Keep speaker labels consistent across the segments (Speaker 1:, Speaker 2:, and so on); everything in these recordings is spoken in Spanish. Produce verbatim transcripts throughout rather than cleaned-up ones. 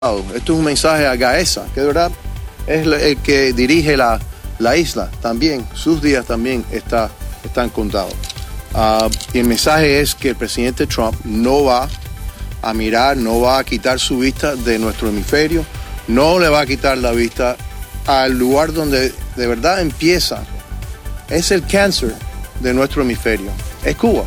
Speaker 1: Esto es un mensaje a Gaeza, que de verdad es el que dirige la, la isla también. Sus días también está, están contados. Uh, y el mensaje es que el presidente Trump no va a mirar, no va a quitar su vista de nuestro hemisferio, no le va a quitar la vista al lugar donde de verdad empieza. Es el cáncer de nuestro hemisferio, es Cuba.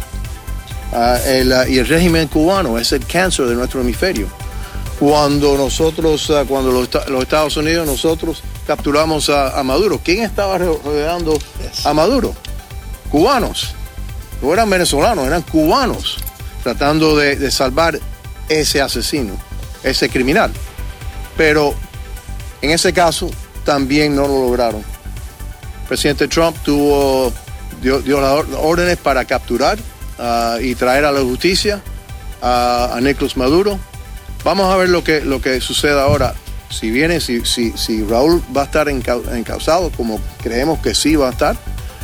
Speaker 1: Uh, el, uh, y el régimen cubano es el cáncer de nuestro hemisferio. Cuando nosotros, uh, cuando los, los Estados Unidos, nosotros capturamos a, a Maduro, ¿quién estaba rodeando a Maduro? Cubanos. No eran venezolanos, eran cubanos, tratando de, de salvar ese asesino, ese criminal. Pero en ese caso también no lo lograron. El presidente Trump tuvo, dio, dio las órdenes para capturar uh, y traer a la justicia uh, a Nicolás Maduro. Vamos a ver lo que, lo que sucede ahora. Si viene, si, si, si Raúl va a estar encausado, como creemos que sí va a estar,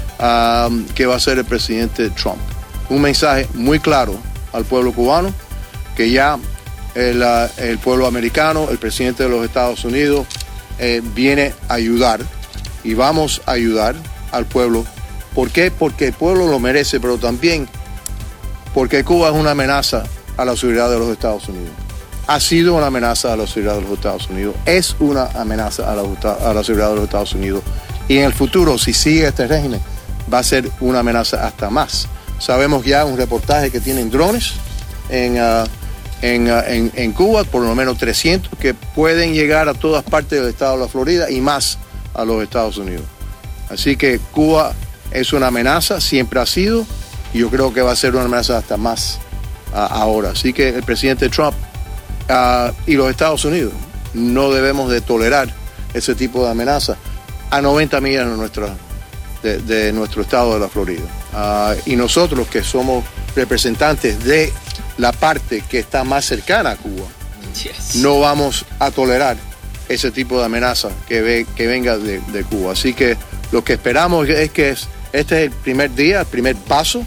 Speaker 1: um, que va a ser el presidente Trump. Un mensaje muy claro al pueblo cubano, que ya el, uh, el pueblo americano, el presidente de los Estados Unidos, eh, viene a ayudar, y vamos a ayudar al pueblo. ¿Por qué? Porque el pueblo lo merece, pero también porque Cuba es una amenaza a la seguridad de los Estados Unidos. Ha sido una amenaza a la seguridad de los Estados Unidos, es una amenaza a la, a la seguridad de los Estados Unidos, y en el futuro, si sigue este régimen, va a ser una amenaza hasta más. Sabemos ya un reportaje que tienen drones en, uh, en, uh, en, en Cuba, por lo menos trescientos, que pueden llegar a todas partes del estado de la Florida y más a los Estados Unidos. Así que Cuba es una amenaza, siempre ha sido, y yo creo que va a ser una amenaza hasta más uh, ahora. Así que el presidente Trump Uh, y los Estados Unidos no debemos de tolerar ese tipo de amenaza a noventa millas de, nuestra, de, de nuestro estado de la Florida. Uh, y nosotros, que somos representantes de la parte que está más cercana a Cuba, yes, no vamos a tolerar ese tipo de amenaza que, ve, que venga de, de Cuba. Así que lo que esperamos es que es, este es el primer día, el primer paso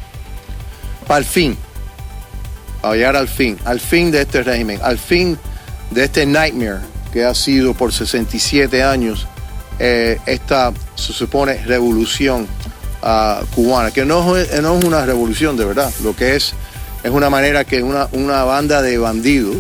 Speaker 1: para el fin. A llegar al fin, al fin de este régimen, al fin de este nightmare que ha sido por sesenta y siete años eh, esta, se supone, revolución uh, cubana, que no es, no es una revolución de verdad, lo que es es una manera que una, una banda de bandidos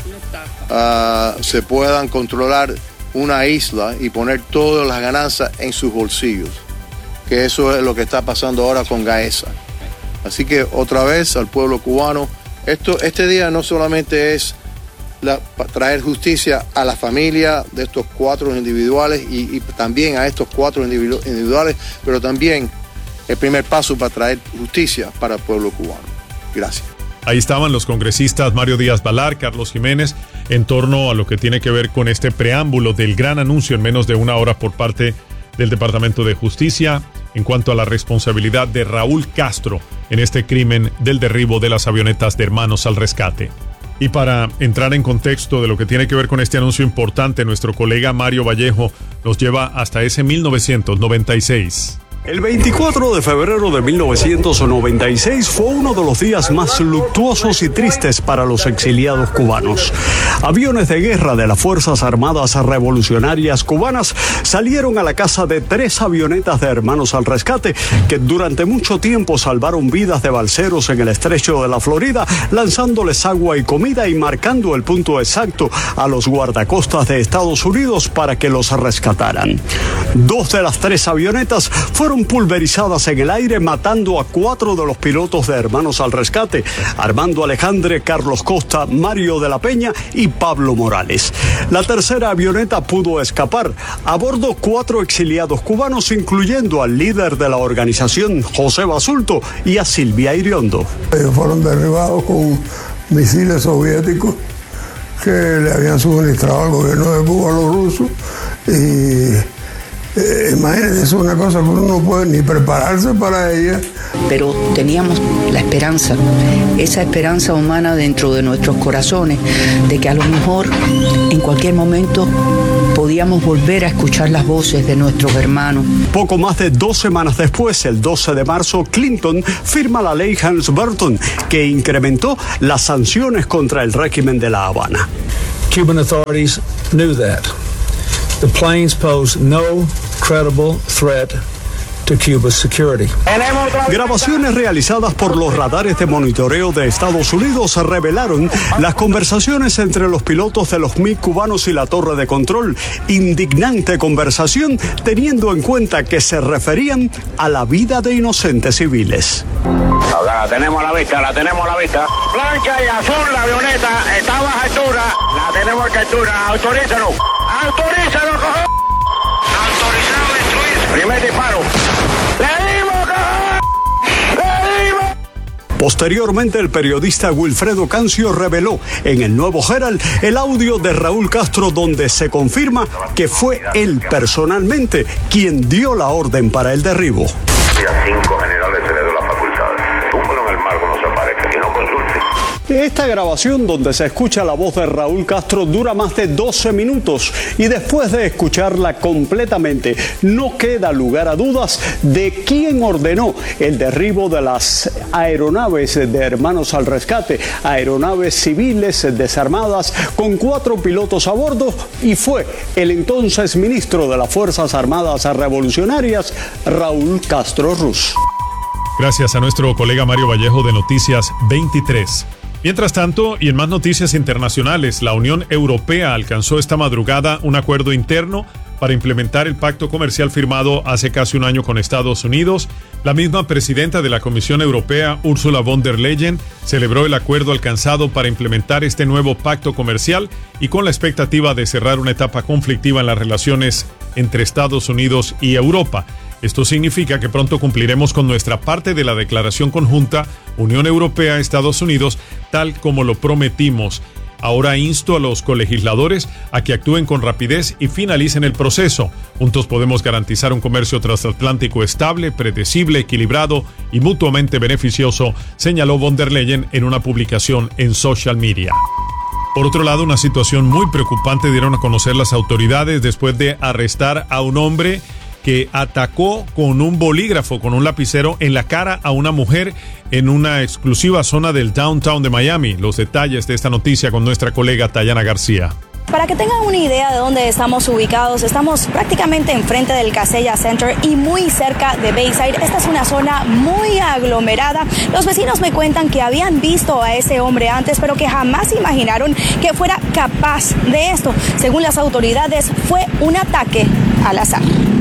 Speaker 1: uh, se puedan controlar una isla y poner todas las ganancias en sus bolsillos, que eso es lo que está pasando ahora con Gaeza. Así que otra vez al pueblo cubano, Esto, este día no solamente es la, traer justicia a la familia de estos cuatro individuales y, y también a estos cuatro individu- individuales, pero también el primer paso para traer justicia para el pueblo cubano. Gracias.
Speaker 2: Ahí estaban los congresistas Mario Díaz-Balart, Carlos Jiménez, en torno a lo que tiene que ver con este preámbulo del gran anuncio en menos de una hora por parte del Departamento de Justicia en cuanto a la responsabilidad de Raúl Castro en este crimen del derribo de las avionetas de Hermanos al Rescate. Y para entrar en contexto de lo que tiene que ver con este anuncio importante, nuestro colega Mario Vallejo nos lleva hasta ese mil novecientos noventa y seis.
Speaker 3: El veinticuatro de febrero de mil novecientos noventa y seis fue uno de los días más luctuosos y tristes para los exiliados cubanos. Aviones de guerra de las Fuerzas Armadas Revolucionarias Cubanas salieron a la caza de tres avionetas de Hermanos al Rescate que durante mucho tiempo salvaron vidas de balseros en el estrecho de la Florida, lanzándoles agua y comida y marcando el punto exacto a los guardacostas de Estados Unidos para que los rescataran. Dos de las tres avionetas fueron pulverizadas en el aire, matando a cuatro de los pilotos de Hermanos al Rescate: Armando Alejandre, Carlos Costa, Mario de la Peña y Pablo Morales. La tercera avioneta pudo escapar. A bordo, cuatro exiliados cubanos, incluyendo al líder de la organización, José Basulto, y a Silvia Iriondo.
Speaker 4: Ellos fueron derribados con misiles soviéticos que le habían suministrado al gobierno de Cuba a los rusos, y Eh, imagínense, es una cosa que uno no puede ni prepararse para ella.
Speaker 5: Pero teníamos la esperanza, esa esperanza humana dentro de nuestros corazones, de que a lo mejor en cualquier momento podíamos volver a escuchar las voces de nuestros hermanos.
Speaker 3: Poco más de dos semanas después, el doce de marzo, Clinton firma la ley Helms-Burton, que incrementó las sanciones contra el régimen de La Habana.
Speaker 6: Cuban authorities knew that. The planes posed no credible threat to Cuba's security.
Speaker 3: Grabaciones realizadas por los radares de monitoreo de Estados Unidos revelaron las conversaciones entre los pilotos de los M I G cubanos y la torre de control. Indignante conversación teniendo en cuenta que se referían a la vida de inocentes civiles.
Speaker 7: Ahora la tenemos a la vista, la tenemos a la vista. Blanca y azul la avioneta, está a baja altura, la tenemos a altura, autorízanos, autorízanos, cojones. Autorizado a destruir. Primer disparo. ¡Le dimos, cojones! ¡Le dimos!
Speaker 3: Posteriormente, el periodista Wilfredo Cancio reveló en el Nuevo Herald el audio de Raúl Castro donde se confirma que fue él personalmente quien dio la orden para el derribo.
Speaker 7: Y a cinco generales se le dio las facultades. Túmbalo en el mar cuando se aparezca, que no consulte.
Speaker 3: Esta grabación donde se escucha la voz de Raúl Castro dura más de doce minutos y después de escucharla completamente no queda lugar a dudas de quién ordenó el derribo de las aeronaves de Hermanos al Rescate, aeronaves civiles desarmadas con cuatro pilotos a bordo, y fue el entonces ministro de las Fuerzas Armadas Revolucionarias, Raúl Castro Ruz.
Speaker 2: Gracias a nuestro colega Mario Vallejo de Noticias veintitrés. Mientras tanto, y en más noticias internacionales, la Unión Europea alcanzó esta madrugada un acuerdo interno para implementar el pacto comercial firmado hace casi un año con Estados Unidos. La misma presidenta de la Comisión Europea, Ursula von der Leyen, celebró el acuerdo alcanzado para implementar este nuevo pacto comercial y con la expectativa de cerrar una etapa conflictiva en las relaciones entre Estados Unidos y Europa. Esto significa que pronto cumpliremos con nuestra parte de la declaración conjunta Unión Europea-Estados Unidos, tal como lo prometimos. Ahora insto a los colegisladores a que actúen con rapidez y finalicen el proceso. Juntos podemos garantizar un comercio transatlántico estable, predecible, equilibrado y mutuamente beneficioso, señaló von der Leyen en una publicación en social media. Por otro lado, una situación muy preocupante dieron a conocer las autoridades después de arrestar a un hombre que atacó con un bolígrafo, con un lapicero en la cara a una mujer en una exclusiva zona del downtown de Miami. Los detalles de esta noticia con nuestra colega Tayana García.
Speaker 8: Para que tengan una idea de dónde estamos ubicados, estamos prácticamente enfrente del Casella Center y muy cerca de Bayside. Esta es una zona muy aglomerada. Los vecinos me cuentan que habían visto a ese hombre antes, pero que jamás imaginaron que fuera capaz de esto. Según las autoridades, fue un ataque al azar.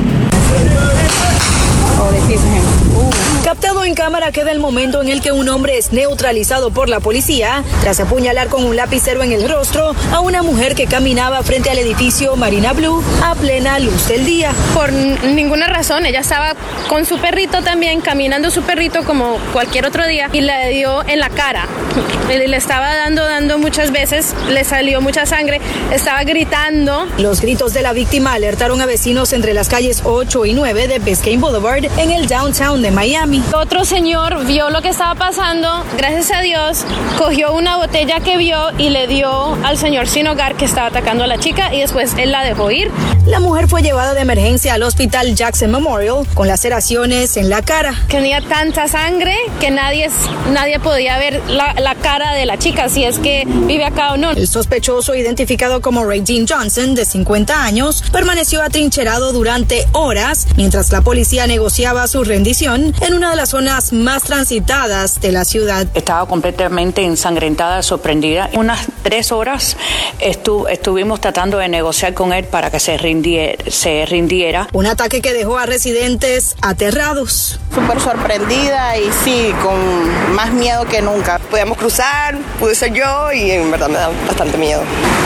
Speaker 8: Captado en cámara queda el momento en el que un hombre es neutralizado por la policía tras apuñalar con un lapicero en el rostro a una mujer que caminaba frente al edificio Marina Blue a plena luz del día.
Speaker 9: Por ninguna razón, ella estaba con su perrito también, caminando su perrito como cualquier otro día, y le dio en la cara. Le estaba dando, dando muchas veces, le salió mucha sangre, estaba gritando.
Speaker 8: Los gritos de la víctima alertaron a vecinos entre las calles ocho y nueve de Biscayne Boulevard en el downtown de Miami.
Speaker 9: Otro señor vio lo que estaba pasando, gracias a Dios, cogió una botella que vio y le dio al señor sin hogar que estaba atacando a la chica, y después él la dejó ir.
Speaker 8: La mujer fue llevada de emergencia al hospital Jackson Memorial con laceraciones en la cara.
Speaker 9: Tenía tanta sangre que nadie, nadie podía ver la, la cara de la chica, si es que vive acá o no.
Speaker 8: El sospechoso, identificado como Ray Dean Johnson, de cincuenta años, permaneció atrincherado durante horas mientras la policía negociaba su rendición en una de las zonas más transitadas de la ciudad.
Speaker 5: Estaba completamente ensangrentada, sorprendida. Unas tres horas estu- estuvimos tratando de negociar con él para que se rindiera, se rindiera.
Speaker 8: Un ataque que dejó a residentes aterrados.
Speaker 10: Súper sorprendida y sí, con más miedo que nunca. Podíamos cruzar, pude ser yo y en verdad me da bastante miedo.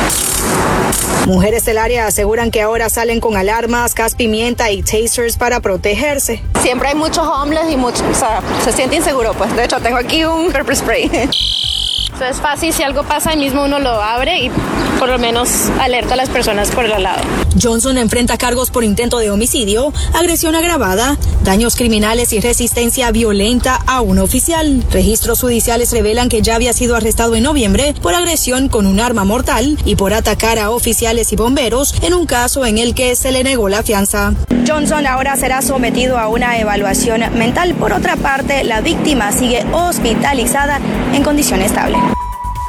Speaker 8: Mujeres del área aseguran que ahora salen con alarmas, gas pimienta y tasers para protegerse.
Speaker 9: Siempre hay muchos homeless y mucho, o sea, se siente inseguro, pues. De hecho, tengo aquí un pepper spray. Eso es fácil, si algo pasa, ahí mismo uno lo abre y por lo menos alerta a las personas por el lado.
Speaker 8: Johnson enfrenta cargos por intento de homicidio, agresión agravada, daños criminales y resistencia violenta a un oficial. Registros judiciales revelan que ya había sido arrestado en noviembre por agresión con un arma mortal y por atacar a oficiales y bomberos en un caso en el que se le negó la fianza. Johnson ahora será sometido a una evaluación mental. Por otra parte, la víctima sigue hospitalizada en condición estable.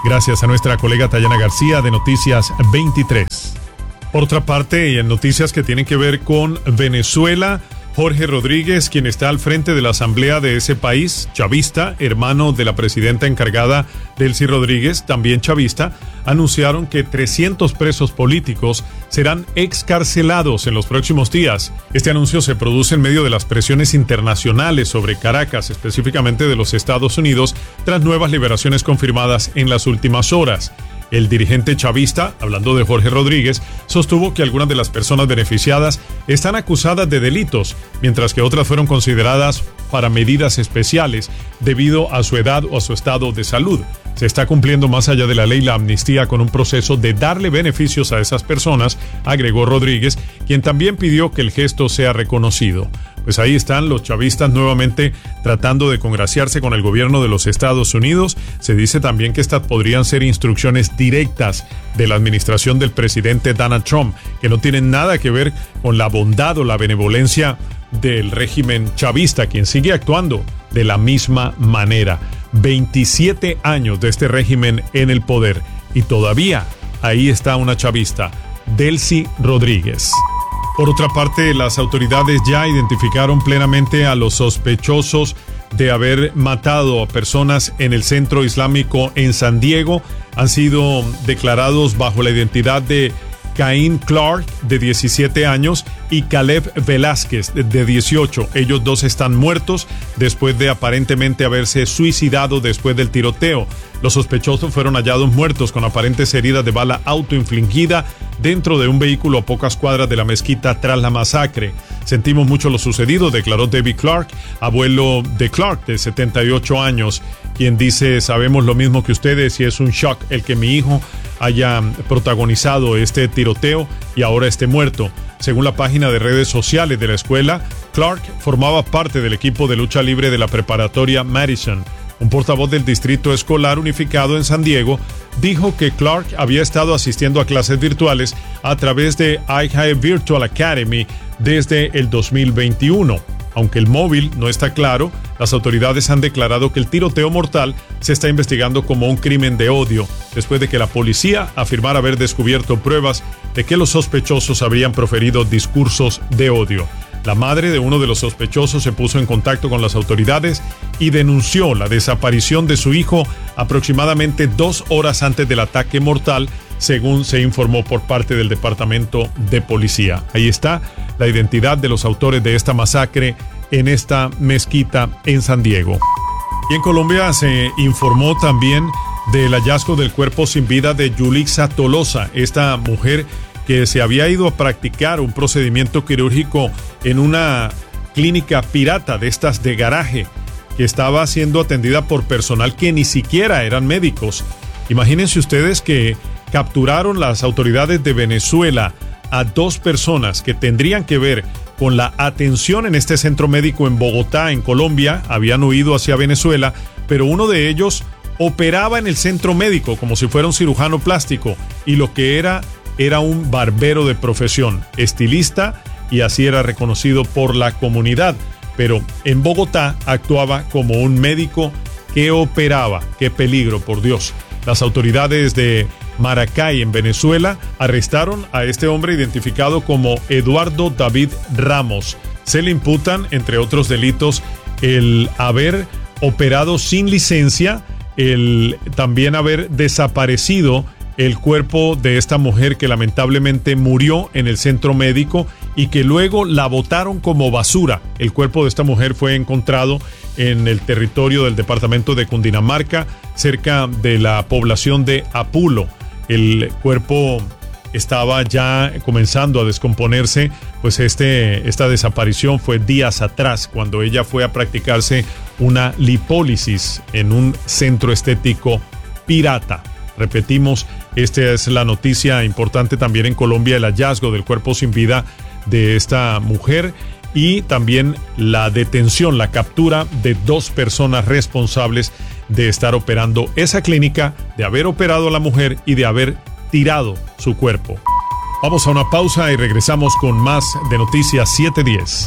Speaker 2: Gracias a nuestra colega Tayana García de Noticias veintitrés. Por otra parte, y en noticias que tienen que ver con Venezuela, Jorge Rodríguez, quien está al frente de la asamblea de ese país, chavista, hermano de la presidenta encargada, Delcy Rodríguez, también chavista, anunciaron que trescientos presos políticos serán excarcelados en los próximos días. Este anuncio se produce en medio de las presiones internacionales sobre Caracas, específicamente de los Estados Unidos, tras nuevas liberaciones confirmadas en las últimas horas. El dirigente chavista, hablando de Jorge Rodríguez, sostuvo que algunas de las personas beneficiadas están acusadas de delitos, mientras que otras fueron consideradas para medidas especiales debido a su edad o a su estado de salud. Se está cumpliendo más allá de la ley la amnistía con un proceso de darle beneficios a esas personas, agregó Rodríguez, quien también pidió que el gesto sea reconocido. Pues ahí están los chavistas nuevamente tratando de congraciarse con el gobierno de los Estados Unidos. Se dice también que estas podrían ser instrucciones directas de la administración del presidente Donald Trump, que no tienen nada que ver con la bondad o la benevolencia del régimen chavista, quien sigue actuando de la misma manera. veintisiete años de este régimen en el poder y todavía ahí está una chavista, Delcy Rodríguez. Por otra parte, las autoridades ya identificaron plenamente a los sospechosos de haber matado a personas en el centro islámico en San Diego. Han sido declarados bajo la identidad de Cain Clark, de diecisiete años, y Caleb Velázquez, de dieciocho. Ellos dos están muertos después de aparentemente haberse suicidado después del tiroteo. Los sospechosos fueron hallados muertos con aparentes heridas de bala autoinfligida dentro de un vehículo a pocas cuadras de la mezquita tras la masacre. Sentimos mucho lo sucedido, declaró David Clark, abuelo de Clark, de setenta y ocho años, quien dice: sabemos lo mismo que ustedes y es un shock el que mi hijo haya protagonizado este tiroteo y ahora esté muerto. Según la página de redes sociales de la escuela, Clark formaba parte del equipo de lucha libre de la preparatoria Madison. Un portavoz del Distrito Escolar Unificado en San Diego dijo que Clark había estado asistiendo a clases virtuales a través de iHigh Virtual Academy desde el dos mil veintiuno. Aunque el móvil no está claro, las autoridades han declarado que el tiroteo mortal se está investigando como un crimen de odio, después de que la policía afirmara haber descubierto pruebas de que los sospechosos habrían proferido discursos de odio. La madre de uno de los sospechosos se puso en contacto con las autoridades y denunció la desaparición de su hijo aproximadamente dos horas antes del ataque mortal, según se informó por parte del Departamento de Policía. Ahí está la identidad de los autores de esta masacre en esta mezquita en San Diego. Y en Colombia se informó también del hallazgo del cuerpo sin vida de Yulixa Tolosa, esta mujer que se había ido a practicar un procedimiento quirúrgico en una clínica pirata de estas de garaje, que estaba siendo atendida por personal que ni siquiera eran médicos. Imagínense ustedes que capturaron las autoridades de Venezuela a dos personas que tendrían que ver con la atención en este centro médico en Bogotá, en Colombia. Habían huido hacia Venezuela, pero uno de ellos operaba en el centro médico como si fuera un cirujano plástico, y lo que era era un barbero de profesión, estilista, y así era reconocido por la comunidad. Pero en Bogotá actuaba como un médico que operaba. ¡Qué peligro, por Dios! Las autoridades de Maracay, en Venezuela, arrestaron a este hombre identificado como Eduardo David Ramos. Se le imputan, entre otros delitos, el haber operado sin licencia, el también haber desaparecido el cuerpo de esta mujer que lamentablemente murió en el centro médico y que luego la botaron como basura. El cuerpo de esta mujer fue encontrado en el territorio del departamento de Cundinamarca, cerca de la población de Apulo. El cuerpo estaba ya comenzando a descomponerse, pues este, esta desaparición fue días atrás, cuando ella fue a practicarse una lipólisis en un centro estético pirata. Repetimos, esta es la noticia importante también en Colombia, el hallazgo del cuerpo sin vida de esta mujer y también la detención, la captura de dos personas responsables de estar operando esa clínica, de haber operado a la mujer y de haber tirado su cuerpo. Vamos a una pausa y regresamos con más de Noticias siete diez.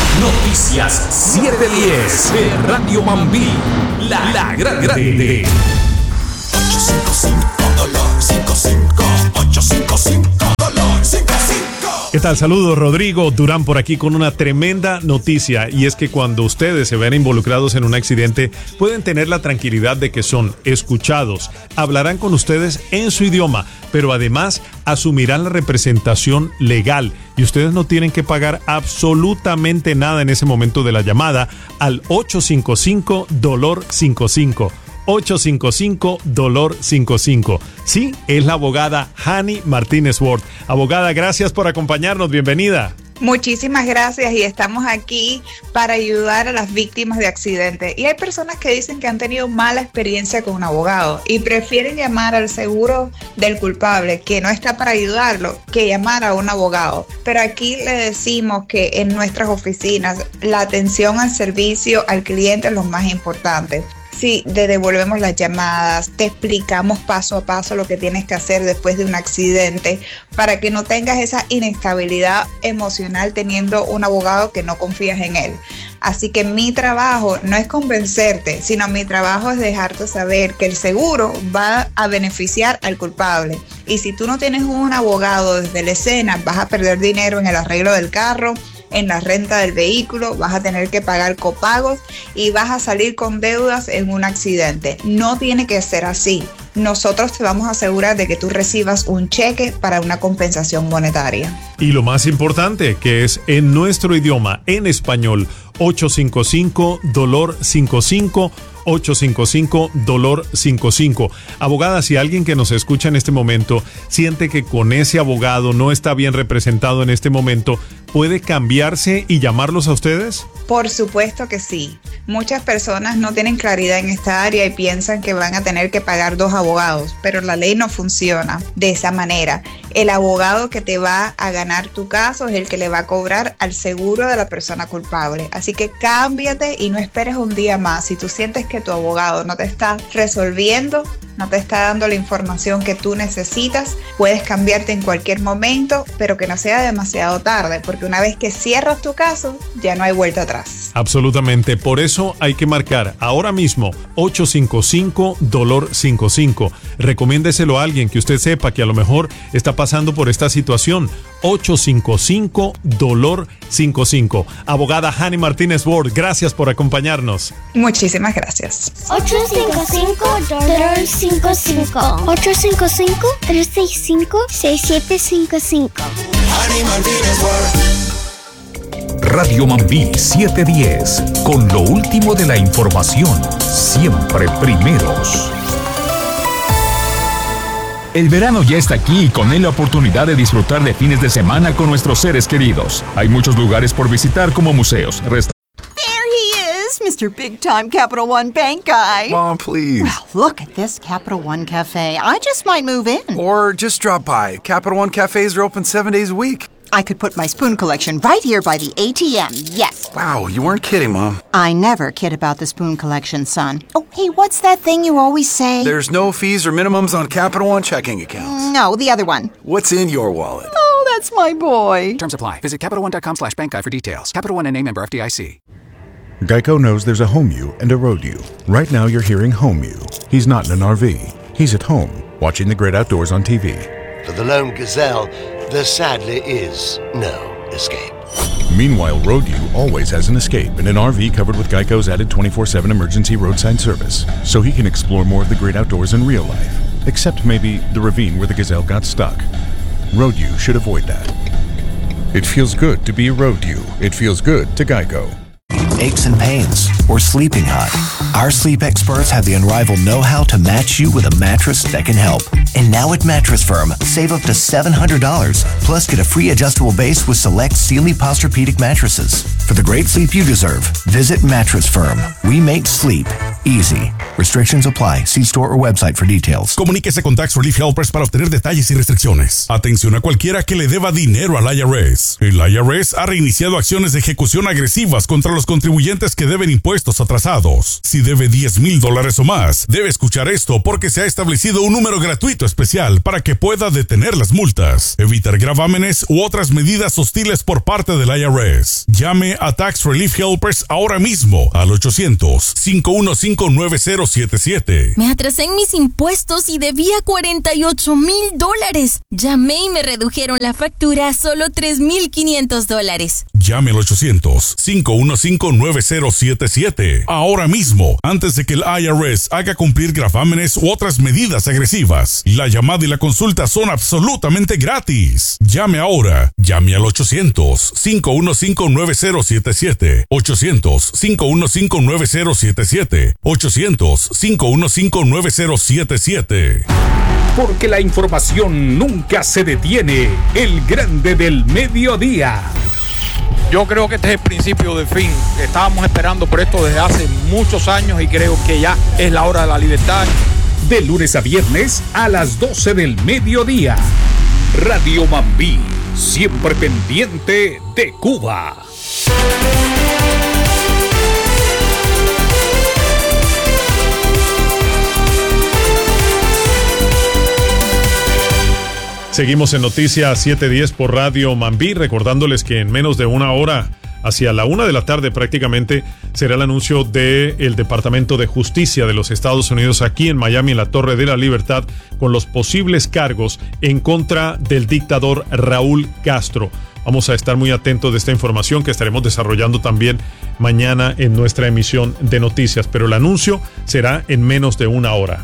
Speaker 11: Noticias siete diez de Radio Mambí, la, la grande.
Speaker 12: cinco cinco dolor cinco cinco ocho cinco cinco dolor cinco cinco.
Speaker 2: ¿Qué tal? Saludos, Rodrigo Durán por aquí con una tremenda noticia, y es que cuando ustedes se ven involucrados en un accidente pueden tener la tranquilidad de que son escuchados, hablarán con ustedes en su idioma, pero además asumirán la representación legal y ustedes no tienen que pagar absolutamente nada en ese momento de la llamada al ocho cinco cinco dolor cinco cinco. ocho cinco cinco dolor cinco cinco. Sí, es la abogada Hani Martínez Ward. Abogada, gracias por acompañarnos. Bienvenida.
Speaker 13: Muchísimas gracias, y estamos aquí para ayudar a las víctimas de accidentes. Y hay personas que dicen que han tenido mala experiencia con un abogado y prefieren llamar al seguro del culpable, que no está para ayudarlo, que llamar a un abogado. Pero aquí le decimos que en nuestras oficinas la atención al servicio al cliente es lo más importante. Sí, te devolvemos las llamadas, te explicamos paso a paso lo que tienes que hacer después de un accidente para que no tengas esa inestabilidad emocional teniendo un abogado que no confías en él. Así que mi trabajo no es convencerte, sino mi trabajo es dejarte saber que el seguro va a beneficiar al culpable. Y si tú no tienes un abogado desde la escena, vas a perder dinero en el arreglo del carro, en la renta del vehículo, vas a tener que pagar copagos y vas a salir con deudas en un accidente. No tiene que ser así. Nosotros te vamos a asegurar de que tú recibas un cheque para una compensación monetaria.
Speaker 2: Y lo más importante, que es en nuestro idioma, en español, ocho cinco cinco dolor cinco cinco, ocho cinco cinco dolor cinco cinco. Abogada, si alguien que nos escucha en este momento siente que con ese abogado no está bien representado en este momento, ¿puede cambiarse y llamarlos a ustedes?
Speaker 13: Por supuesto que sí. Muchas personas no tienen claridad en esta área y piensan que van a tener que pagar dos abogados, pero la ley no funciona de esa manera. El abogado que te va a ganar tu caso es el que le va a cobrar al seguro de la persona culpable. Así que cámbiate y no esperes un día más. Si tú sientes que tu abogado no te está resolviendo, no te está dando la información que tú necesitas, puedes cambiarte en cualquier momento, pero que no sea demasiado tarde, porque una vez que cierras tu caso, ya no hay vuelta atrás.
Speaker 2: Absolutamente, por eso hay que marcar ahora mismo ocho cinco cinco dolor cinco cinco. Recomiéndeselo a alguien que usted sepa que a lo mejor está pasando por esta situación. ocho cinco cinco dolor cinco cinco. Abogada Hani Martínez Ward, gracias por acompañarnos.
Speaker 13: Muchísimas gracias.
Speaker 14: ocho cinco cinco dolor cinco cinco. ocho cinco cinco, tres seis cinco, seis siete cinco cinco.
Speaker 12: Hani Martínez Ward.
Speaker 11: Radio Mambí siete diez, con lo último de la información, siempre primeros. El verano ya está aquí y con él la oportunidad de disfrutar de fines de semana con nuestros seres queridos. Hay muchos lugares por visitar como museos, restaurantes.
Speaker 15: Mister Big Time Capital One Bank guy.
Speaker 16: Mom, please.
Speaker 15: Well, look at this Capital One Cafe. I just might move in.
Speaker 16: Or just drop by. Capital One cafes are open seven days a week.
Speaker 15: I could put my spoon collection right here by the A T M, yes.
Speaker 16: Wow, you weren't kidding, Mom.
Speaker 15: I never kid about the spoon collection, son. Oh, hey, what's that thing you always say?
Speaker 16: There's no fees or minimums on Capital One checking accounts.
Speaker 15: No, the other one.
Speaker 16: What's in your wallet?
Speaker 15: Oh, that's my boy.
Speaker 17: Terms apply. Visit CapitalOne.com slash bank guide for details. Capital One N A member F D I C.
Speaker 18: Geico knows there's a home you and a road you. Right now you're hearing home you. He's not in an R V. He's at home, watching the great outdoors on T V.
Speaker 19: For the lone gazelle, there sadly is no escape.
Speaker 18: Meanwhile, road you always has an escape in an R V covered with Geico's added twenty-four seven emergency roadside service, so he can explore more of the great outdoors in real life, except maybe the ravine where the gazelle got stuck. Road you should avoid that. It feels good to be a road you. It feels good to Geico.
Speaker 20: Aches and pains, or sleeping hot. Our sleep experts have the unrivaled know-how to match you with a mattress that can help. And now at Mattress Firm, save up to seven hundred dollars, plus get a free adjustable base with select Sealy Posturepedic mattresses. For the great sleep you deserve, visit Mattress Firm. We make sleep easy. Restrictions apply. See store or website for details.
Speaker 21: Comuníquese con Tax Relief Helpers para obtener detalles y restricciones. Atención a cualquiera que le deba dinero al I R S. El I R S ha reiniciado acciones de ejecución agresivas contra los contribuyentes que deben impuestos atrasados. Si debe diez mil dólares o más, debe escuchar esto porque se ha establecido un número gratuito especial para que pueda detener las multas, evitar gravámenes u otras medidas hostiles por parte del I R S. Llame a Tax Relief Helpers ahora mismo al ochocientos, cinco uno cinco, cinco nueve cero siete siete.
Speaker 1: Me atrasé en mis impuestos y debía cuarenta y ocho mil dólares. Llamé y me redujeron la factura a solo tres mil quinientos dólares.
Speaker 21: Llame al ochocientos, cinco uno cinco, nueve cero siete siete. Ahora mismo, antes de que el I R S haga cumplir gravámenes u otras medidas agresivas. La llamada y la consulta son absolutamente gratis. Llame ahora. Llame al ochocientos, cinco uno cinco, nueve cero siete siete. ochocientos, cinco uno cinco, nueve cero siete siete. ochocientos, cinco uno cinco, nueve cero siete siete.
Speaker 22: Porque la información nunca se detiene. El grande del mediodía.
Speaker 23: Yo creo que este es el principio del fin. Estábamos esperando por esto desde hace muchos años y creo que ya es la hora de la libertad.
Speaker 22: De lunes a viernes a las doce del mediodía. Radio Mambí, siempre pendiente de Cuba.
Speaker 2: Seguimos en Noticias siete diez por Radio Mambí, recordándoles que en menos de una hora, hacia la una de la tarde prácticamente, será el anuncio del Departamento de Justicia de los Estados Unidos aquí en Miami, en la Torre de la Libertad, con los posibles cargos en contra del dictador Raúl Castro. Vamos a estar muy atentos de esta información que estaremos desarrollando también mañana en nuestra emisión de noticias, pero el anuncio será en menos de una hora.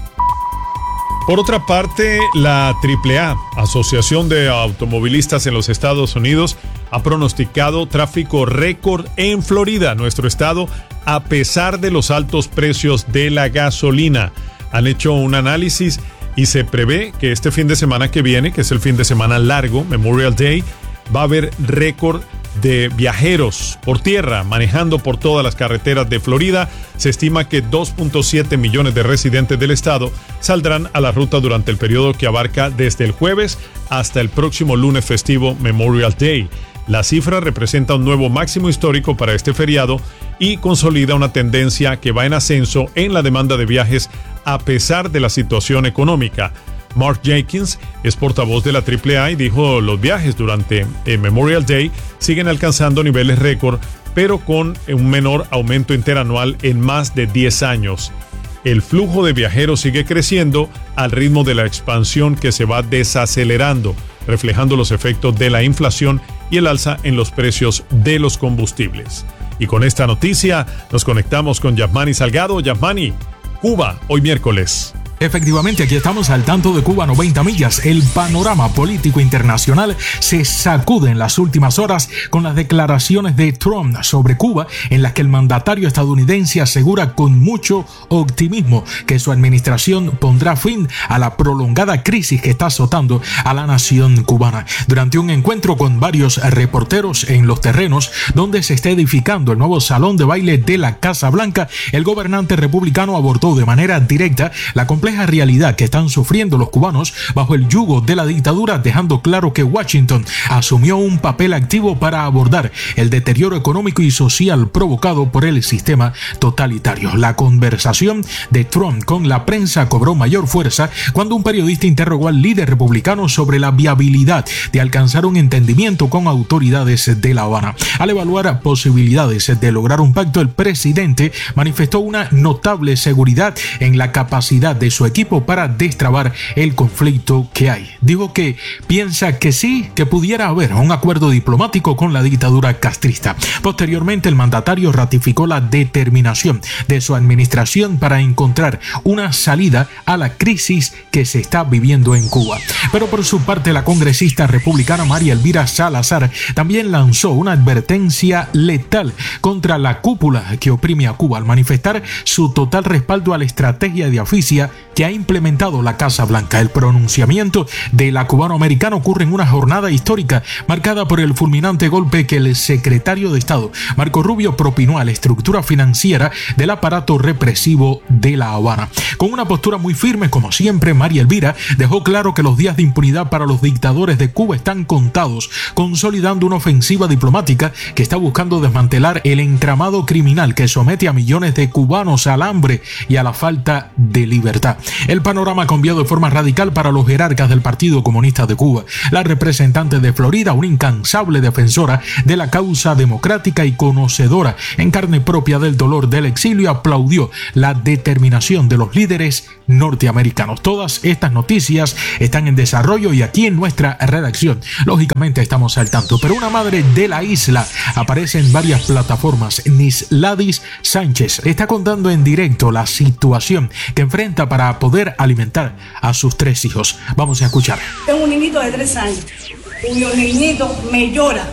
Speaker 2: Por otra parte, la triple A, Asociación de Automovilistas en los Estados Unidos, ha pronosticado tráfico récord en Florida, nuestro estado, a pesar de los altos precios de la gasolina. Han hecho un análisis y se prevé que este fin de semana que viene, que es el fin de semana largo, Memorial Day, va a haber récord de viajeros por tierra manejando por todas las carreteras de Florida. Se estima que dos punto siete millones de residentes del estado saldrán a la ruta durante el periodo que abarca desde el jueves hasta el próximo lunes festivo Memorial Day. La cifra representa un nuevo máximo histórico para este feriado y consolida una tendencia que va en ascenso en la demanda de viajes a pesar de la situación económica. Mark Jenkins es portavoz de la triple A y dijo los viajes durante el Memorial Day siguen alcanzando niveles récord, pero con un menor aumento interanual en más de diez años. El flujo de viajeros sigue creciendo al ritmo de la expansión que se va desacelerando, reflejando los efectos de la inflación y el alza en los precios de los combustibles. Y con esta noticia nos conectamos con Yasmani Salgado. Yasmani, Cuba, hoy miércoles.
Speaker 24: Efectivamente, aquí estamos al tanto de Cuba noventa millas. El panorama político internacional se sacude en las últimas horas con las declaraciones de Trump sobre Cuba, en las que el mandatario estadounidense asegura con mucho optimismo que su administración pondrá fin a la prolongada crisis que está azotando a la nación cubana. Durante un encuentro con varios reporteros en los terrenos donde se está edificando el nuevo salón de baile de la Casa Blanca, el gobernante republicano abordó de manera directa la compleja realidad que están sufriendo los cubanos bajo el yugo de la dictadura, dejando claro que Washington asumió un papel activo para abordar el deterioro económico y social provocado por el sistema totalitario. La conversación de Trump con la prensa cobró mayor fuerza cuando un periodista interrogó al líder republicano sobre la viabilidad de alcanzar un entendimiento con autoridades de La Habana. Al evaluar posibilidades de lograr un pacto, el presidente manifestó una notable seguridad en la capacidad de su equipo para destrabar el conflicto que hay. Dijo que piensa que sí, que pudiera haber un acuerdo diplomático con la dictadura castrista. Posteriormente, el mandatario ratificó la determinación de su administración para encontrar una salida a la crisis que se está viviendo en Cuba. Pero por su parte, la congresista republicana María Elvira Salazar también lanzó una advertencia letal contra la cúpula que oprime a Cuba al manifestar su total respaldo a la estrategia de asfixia que ha implementado la Casa Blanca. El pronunciamiento de la cubano-americana ocurre en una jornada histórica marcada por el fulminante golpe que el secretario de Estado Marco Rubio propinó a la estructura financiera del aparato represivo de La Habana. Con una postura muy firme, como siempre, María Elvira dejó claro que los días de impunidad para los dictadores de Cuba están contados, consolidando una ofensiva diplomática que está buscando desmantelar el entramado criminal que somete a millones de cubanos al hambre y a la falta de libertad. El panorama ha cambiado de forma radical para los jerarcas del Partido Comunista de Cuba. La representante de Florida, una incansable defensora de la causa democrática y conocedora en carne propia del dolor del exilio, aplaudió la determinación de los líderes norteamericanos. Todas estas noticias están en desarrollo y aquí en nuestra redacción, lógicamente, estamos al tanto. Pero una madre de la isla aparece en varias plataformas. Nisladis Sánchez está contando en directo la situación que enfrenta para poder alimentar a sus tres hijos. Vamos a escuchar.
Speaker 3: Tengo un niñito de tres años, cuyo niñito me llora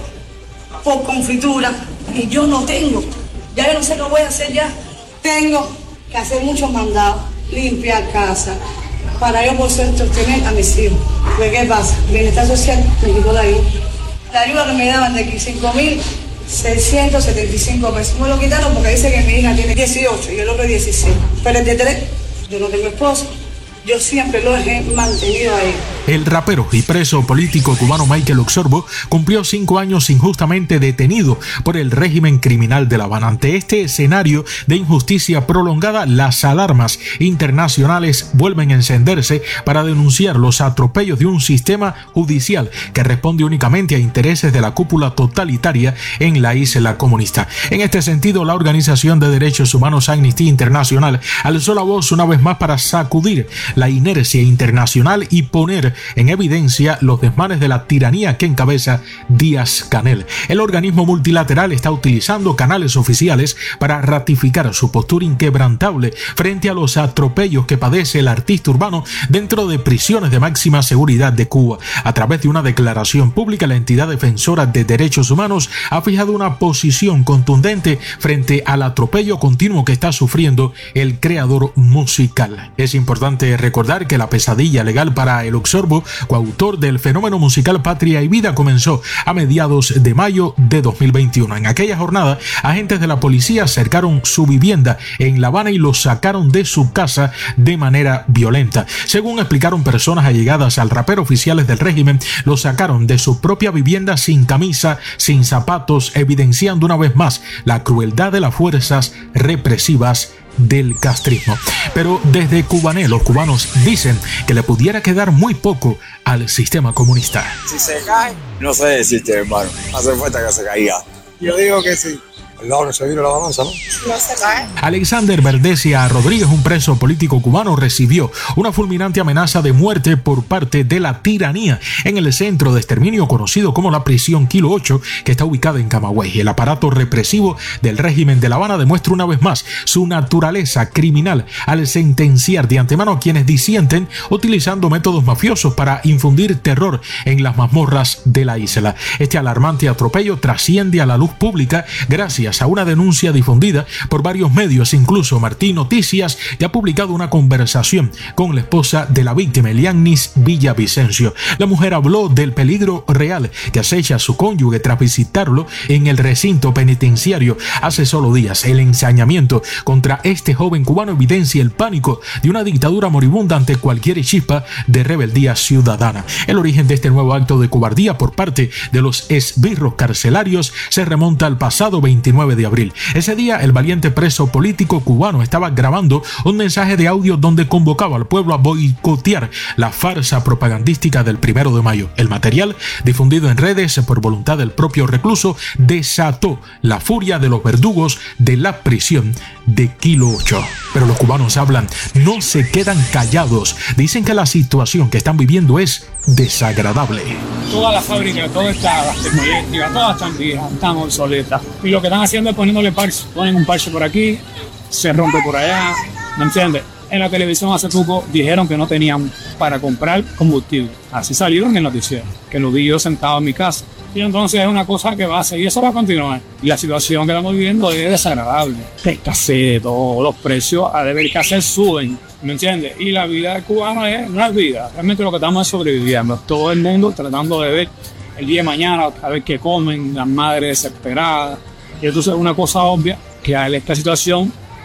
Speaker 3: por confitura y yo no tengo. Ya yo no sé qué voy a hacer ya. Tengo que hacer muchos mandados, limpiar casa, para yo poder sostener a mis hijos. Pues, ¿qué pasa? Bienestar social me quitó la ayuda. La ayuda que me daban de cinco mil seiscientos setenta y cinco pesos. Me lo quitaron porque dice que mi hija tiene dieciocho y el otro dieciséis. Pero el de tres, yo no tengo esposo. Yo siempre lo he mantenido ahí.
Speaker 24: El rapero y preso político cubano Michael Oxorbo cumplió cinco años injustamente detenido por el régimen criminal de La Habana. Ante este escenario de injusticia prolongada, las alarmas internacionales vuelven a encenderse para denunciar los atropellos de un sistema judicial que responde únicamente a intereses de la cúpula totalitaria en la isla comunista. En este sentido, la Organización de Derechos Humanos Amnistía Internacional alzó la voz una vez más para sacudir la inercia internacional y poner en evidencia los desmanes de la tiranía que encabeza Díaz-Canel. El organismo multilateral está utilizando canales oficiales para ratificar su postura inquebrantable frente a los atropellos que padece el artista urbano dentro de prisiones de máxima seguridad de Cuba. A través de una declaración pública, la entidad defensora de derechos humanos ha fijado una posición contundente frente al atropello continuo que está sufriendo el creador musical. Es importante recordar que la pesadilla legal para el Oxorbo, coautor del fenómeno musical Patria y Vida, comenzó a mediados de mayo de dos mil veintiuno. En aquella jornada, agentes de la policía cercaron su vivienda en La Habana y lo sacaron de su casa de manera violenta. Según explicaron personas allegadas al rapero, oficiales del régimen lo sacaron de su propia vivienda sin camisa, sin zapatos, evidenciando una vez más la crueldad de las fuerzas represivas del castrismo. Pero desde Cubané, los cubanos dicen que le pudiera quedar muy poco al sistema comunista.
Speaker 4: Si se cae, no sé decirte, hermano. Hace falta que se caiga. Yo digo que sí. El lado que se vino la balanza, ¿no? No se cae.
Speaker 24: Alexander Verdesia Rodríguez, un preso político cubano, recibió una fulminante amenaza de muerte por parte de la tiranía en el centro de exterminio conocido como la prisión Kilo ocho, que está ubicada en Camagüey. El aparato represivo del régimen de La Habana demuestra una vez más su naturaleza criminal al sentenciar de antemano a quienes disienten, utilizando métodos mafiosos para infundir terror en las mazmorras de la isla. Este alarmante atropello trasciende a la luz pública gracias a una denuncia difundida por varios medios. Incluso Martín Noticias ya ha publicado una conversación con la esposa de la víctima, Elianis Villavicencio. La mujer habló del peligro real que acecha a su cónyuge tras visitarlo en el recinto penitenciario hace solo días. El ensañamiento contra este joven cubano evidencia el pánico de una dictadura moribunda ante cualquier chispa de rebeldía ciudadana. El origen de este nuevo acto de cobardía por parte de los esbirros carcelarios se remonta al pasado veintinueve de abril. Ese día, el valiente preso político cubano estaba grabando un mensaje de audio donde convocaba al pueblo a boicotear la farsa propagandística del primero de mayo. El material, difundido en redes por voluntad del propio recluso, desató la furia de los verdugos de la prisión de Kilo ocho. Pero los cubanos hablan, no se quedan callados. Dicen que la situación que están viviendo es desagradable.
Speaker 6: Toda la fábrica, toda esta termoeléctrica, todas están viejas, están obsoletas. Y lo que están haciendo es poniéndole parche. Ponen un parche por aquí, se rompe por allá, ¿me entiendes? En la televisión hace poco dijeron que no tenían para comprar combustible. Así salieron en el noticiero, que lo vi yo sentado en mi casa. Y entonces es una cosa que va a seguir, eso va a continuar. Y la situación que estamos viviendo es desagradable. Escasez de todo, los precios a deber que hacer suben, ¿me entiendes? Y la vida cubana es, no es vida, realmente lo que estamos es sobreviviendo. Todo el mundo tratando de ver el día de mañana, a ver qué comen, las madres desesperadas. Y entonces es una cosa obvia, que a esta situación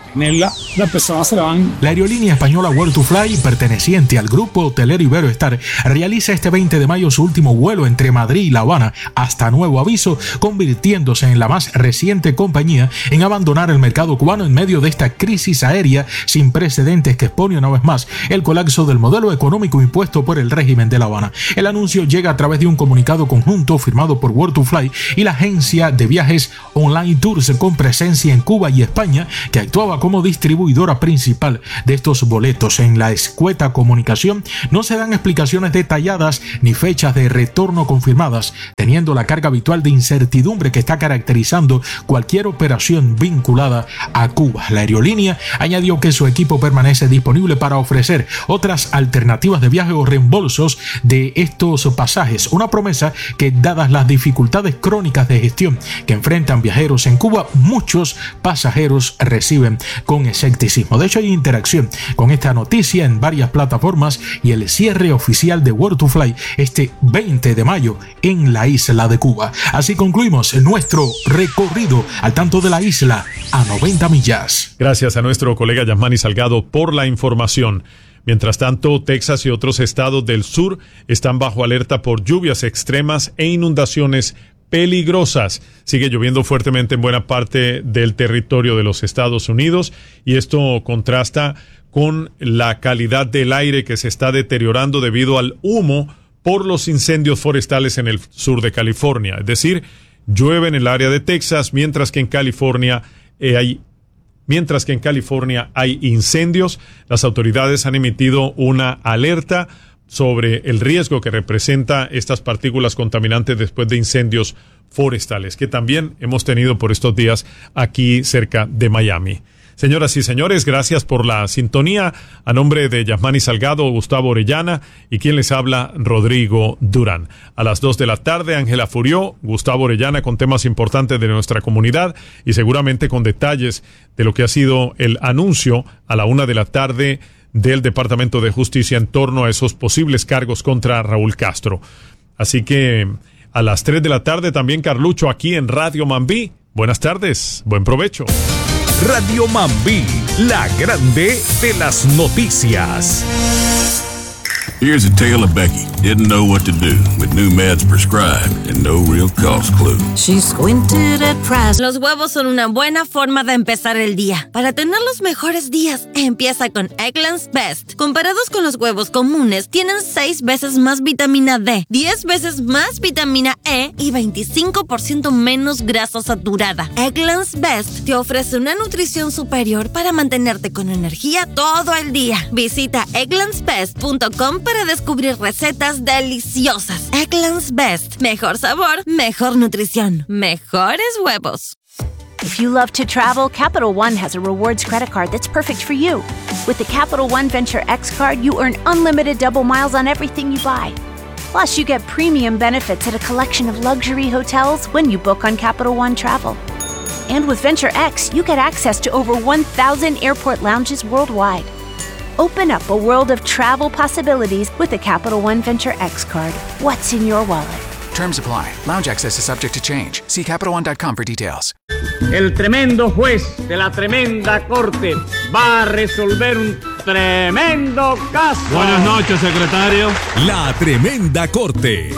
Speaker 6: tenerla, las personas se la van.
Speaker 24: La aerolínea española World to Fly, perteneciente al grupo hotelero Iberoestar, realiza este veinte de mayo su último vuelo entre Madrid y La Habana hasta nuevo aviso, convirtiéndose en la más reciente compañía en abandonar el mercado cubano en medio de esta crisis aérea sin precedentes que expone una vez más el colapso del modelo económico impuesto por el régimen de La Habana. El anuncio llega a través de un comunicado conjunto firmado por World to Fly y la agencia de viajes Online Tours con presencia en Cuba y España, que actuaba como distribuidora principal de estos boletos. En la escueta comunicación no se dan explicaciones detalladas ni fechas de retorno confirmadas, teniendo la carga habitual de incertidumbre que está caracterizando cualquier operación vinculada a Cuba. La aerolínea añadió que su equipo permanece disponible para ofrecer otras alternativas de viaje o reembolsos de estos pasajes, una promesa que, dadas las dificultades crónicas de gestión que enfrentan viajeros en Cuba, muchos pasajeros reciben con escepticismo. De hecho, hay interacción con esta noticia en varias plataformas y el cierre oficial de World to Fly este veinte de mayo en la isla de Cuba. Así concluimos nuestro recorrido al tanto de la isla a noventa millas.
Speaker 2: Gracias a nuestro colega Yasmani Salgado por la información. Mientras tanto, Texas y otros estados del sur están bajo alerta por lluvias extremas e inundaciones peligrosas. Sigue lloviendo fuertemente en buena parte del territorio de los Estados Unidos y esto contrasta con la calidad del aire que se está deteriorando debido al humo por los incendios forestales en el sur de California. Es decir, llueve en el área de Texas, mientras que en California eh, hay Mientras que en California hay incendios. Las autoridades han emitido una alerta sobre el riesgo que representa estas partículas contaminantes después de incendios forestales, que también hemos tenido por estos días aquí cerca de Miami. Señoras y señores, gracias por la sintonía. A nombre de Yasmani Salgado, Gustavo Orellana y quien les habla, Rodrigo Durán. A las dos de la tarde, Ángela Furió, Gustavo Orellana con temas importantes de nuestra comunidad y seguramente con detalles de lo que ha sido el anuncio a la una de la tarde del Departamento de Justicia en torno a esos posibles cargos contra Raúl Castro. Así que a las tres de la tarde también Carlucho aquí en Radio Mambí. Buenas tardes, buen provecho.
Speaker 22: Radio Mambí, la grande de las noticias.
Speaker 5: Here's a tale of Becky. Didn't know what to do with new meds prescribed and no real cost clue.
Speaker 7: She squinted at price. Los huevos son una buena forma de empezar el día. Para tener los mejores días, empieza con Eggland's Best. Comparados con los huevos comunes, tienen seis veces más vitamina D, diez veces más vitamina E y veinticinco por ciento menos grasa saturada. Eggland's Best te ofrece una nutrición superior para mantenerte con energía todo el día. Visita egglands best punto com para descubrir recetas deliciosas. Eggland's Best. Mejor sabor, mejor nutrición, mejores huevos.
Speaker 9: If you love to travel, Capital One has a rewards credit card that's perfect for you. With the Capital One Venture X card, you earn unlimited double miles on everything you buy. Plus, you get premium benefits at a collection of luxury hotels when you book on Capital One Travel. And with Venture X, you get access to over one thousand airport lounges worldwide. Open up a world of travel possibilities with the Capital One Venture X card. What's in your wallet?
Speaker 17: Terms apply. Lounge access is subject to change. See Capital One dot com for details.
Speaker 10: El tremendo juez de la tremenda corte va a resolver un tremendo caso.
Speaker 25: Buenas noches, secretario.
Speaker 22: La tremenda corte.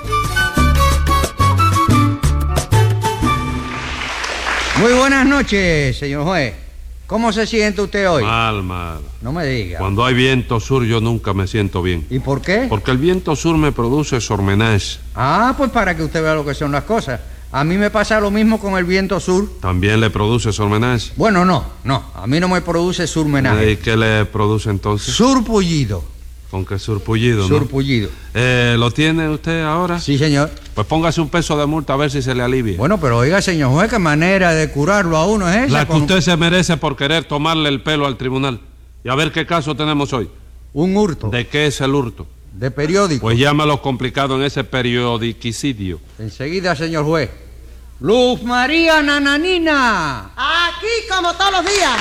Speaker 26: Muy buenas noches, señor juez. ¿Cómo se siente usted hoy?
Speaker 25: Mal, mal.
Speaker 26: No me diga.
Speaker 25: Cuando hay viento sur yo nunca me siento bien.
Speaker 26: ¿Y por qué?
Speaker 25: Porque el viento sur me produce sormenage.
Speaker 26: Ah, pues para que usted vea lo que son las cosas. A mí me pasa lo mismo con el viento sur.
Speaker 25: ¿También le produce sormenage?
Speaker 26: Bueno, no, no. A mí no me produce surmenage.
Speaker 25: ¿Y qué le produce entonces?
Speaker 26: Surpullido.
Speaker 25: ¿Con qué surpullido, no?
Speaker 26: Surpullido.
Speaker 25: Eh, ¿Lo tiene usted ahora?
Speaker 26: Sí, señor.
Speaker 25: Pues póngase un peso de multa a ver si se le alivia.
Speaker 26: Bueno, pero oiga, señor juez, ¿qué manera de curarlo a uno es esa?
Speaker 25: La que usted se merece por querer tomarle el pelo al tribunal. Y a ver qué caso tenemos hoy.
Speaker 26: Un hurto.
Speaker 25: ¿De qué es el hurto?
Speaker 26: De periódico.
Speaker 25: Pues llámalo complicado en ese periodiquicidio.
Speaker 26: Enseguida, señor juez. Luz María Nananina.
Speaker 27: Aquí como todos los días.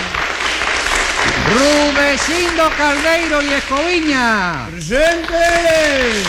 Speaker 26: Rudecindo Caldeiro y Escoviña.
Speaker 27: ¡Presente!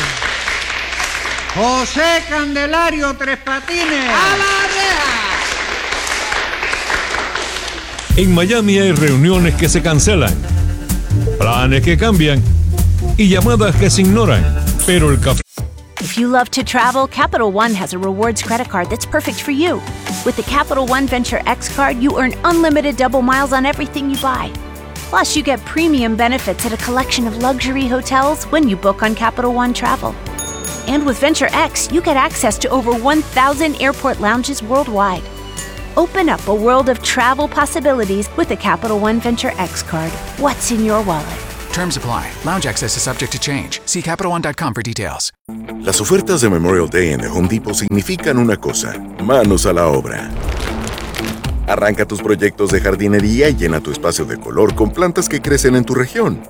Speaker 26: José Candelario Tres Patines.
Speaker 27: ¡A la reja!
Speaker 8: En Miami hay reuniones que se cancelan, planes que cambian y llamadas que se ignoran, pero el café...
Speaker 9: If you love to travel, Capital One has a rewards credit card that's perfect for you. With the Capital One Venture X card, you earn unlimited double miles on everything you buy. Plus, you get premium benefits at a collection of luxury hotels when you book on Capital One Travel. And with Venture X, you get access to over one thousand airport lounges worldwide. Open up a world of travel possibilities with the Capital One Venture X card. What's in your wallet?
Speaker 17: Terms apply. Lounge access is subject to change. See Capital One dot com for details.
Speaker 11: Las ofertas de Memorial Day en The Home Depot significan una cosa: manos a la obra. Arranca tus proyectos de jardinería y llena tu espacio de color con plantas que crecen en tu región.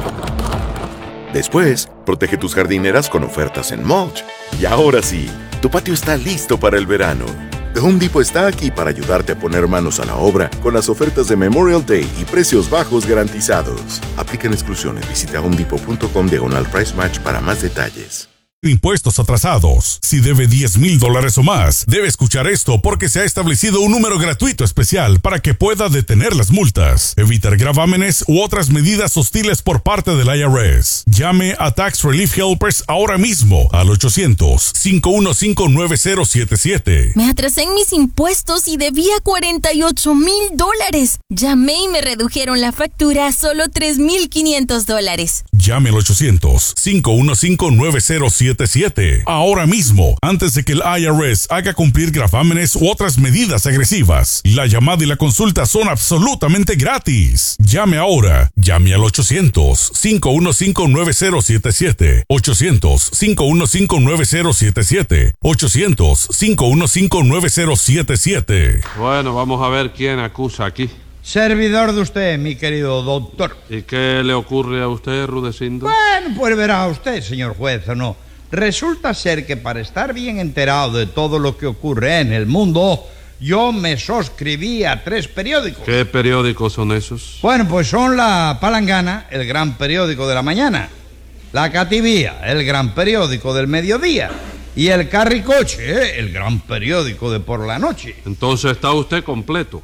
Speaker 11: Después, protege tus jardineras con ofertas en mulch. Y ahora sí, tu patio está listo para el verano. The Home Depot está aquí para ayudarte a poner manos a la obra con las ofertas de Memorial Day y precios bajos garantizados. Aplican exclusiones. Visita homedepot punto com diagonal price match para más detalles.
Speaker 21: Impuestos atrasados. Si debe diez mil dólares o más, debe escuchar esto porque se ha establecido un número gratuito especial para que pueda detener las multas, evitar gravámenes u otras medidas hostiles por parte del I R S. Llame a Tax Relief Helpers ahora mismo al ochocientos, cinco uno cinco, nueve cero siete siete.
Speaker 1: Me atrasé en mis impuestos y debía cuarenta y ocho mil dólares. Llamé y me redujeron la factura a solo tres mil quinientos dólares.
Speaker 21: Llame al ochocientos, cinco uno cinco, nueve cero siete siete ahora mismo, antes de que el I R S haga cumplir gravámenes u otras medidas agresivas. La llamada y la consulta son absolutamente gratis. Llame ahora. Llame al ochocientos, cinco uno cinco, nueve cero siete siete. ochocientos, cinco uno cinco, nueve cero siete siete. ochocientos, cinco uno cinco, nueve cero siete siete.
Speaker 25: Bueno, vamos a ver quién acusa aquí.
Speaker 26: Servidor de usted, mi querido doctor.
Speaker 25: ¿Y qué le ocurre a usted, Rudecindo?
Speaker 26: Bueno, pues verá usted, señor juez, o no. Resulta ser que para estar bien enterado de todo lo que ocurre en el mundo, yo me suscribí a tres periódicos.
Speaker 25: ¿Qué periódicos son esos?
Speaker 26: Bueno, pues son La Palangana, el gran periódico de la mañana, La Cativía, el gran periódico del mediodía, y el Carricoche, ¿eh? el gran periódico de por la noche.
Speaker 25: Entonces está usted completo.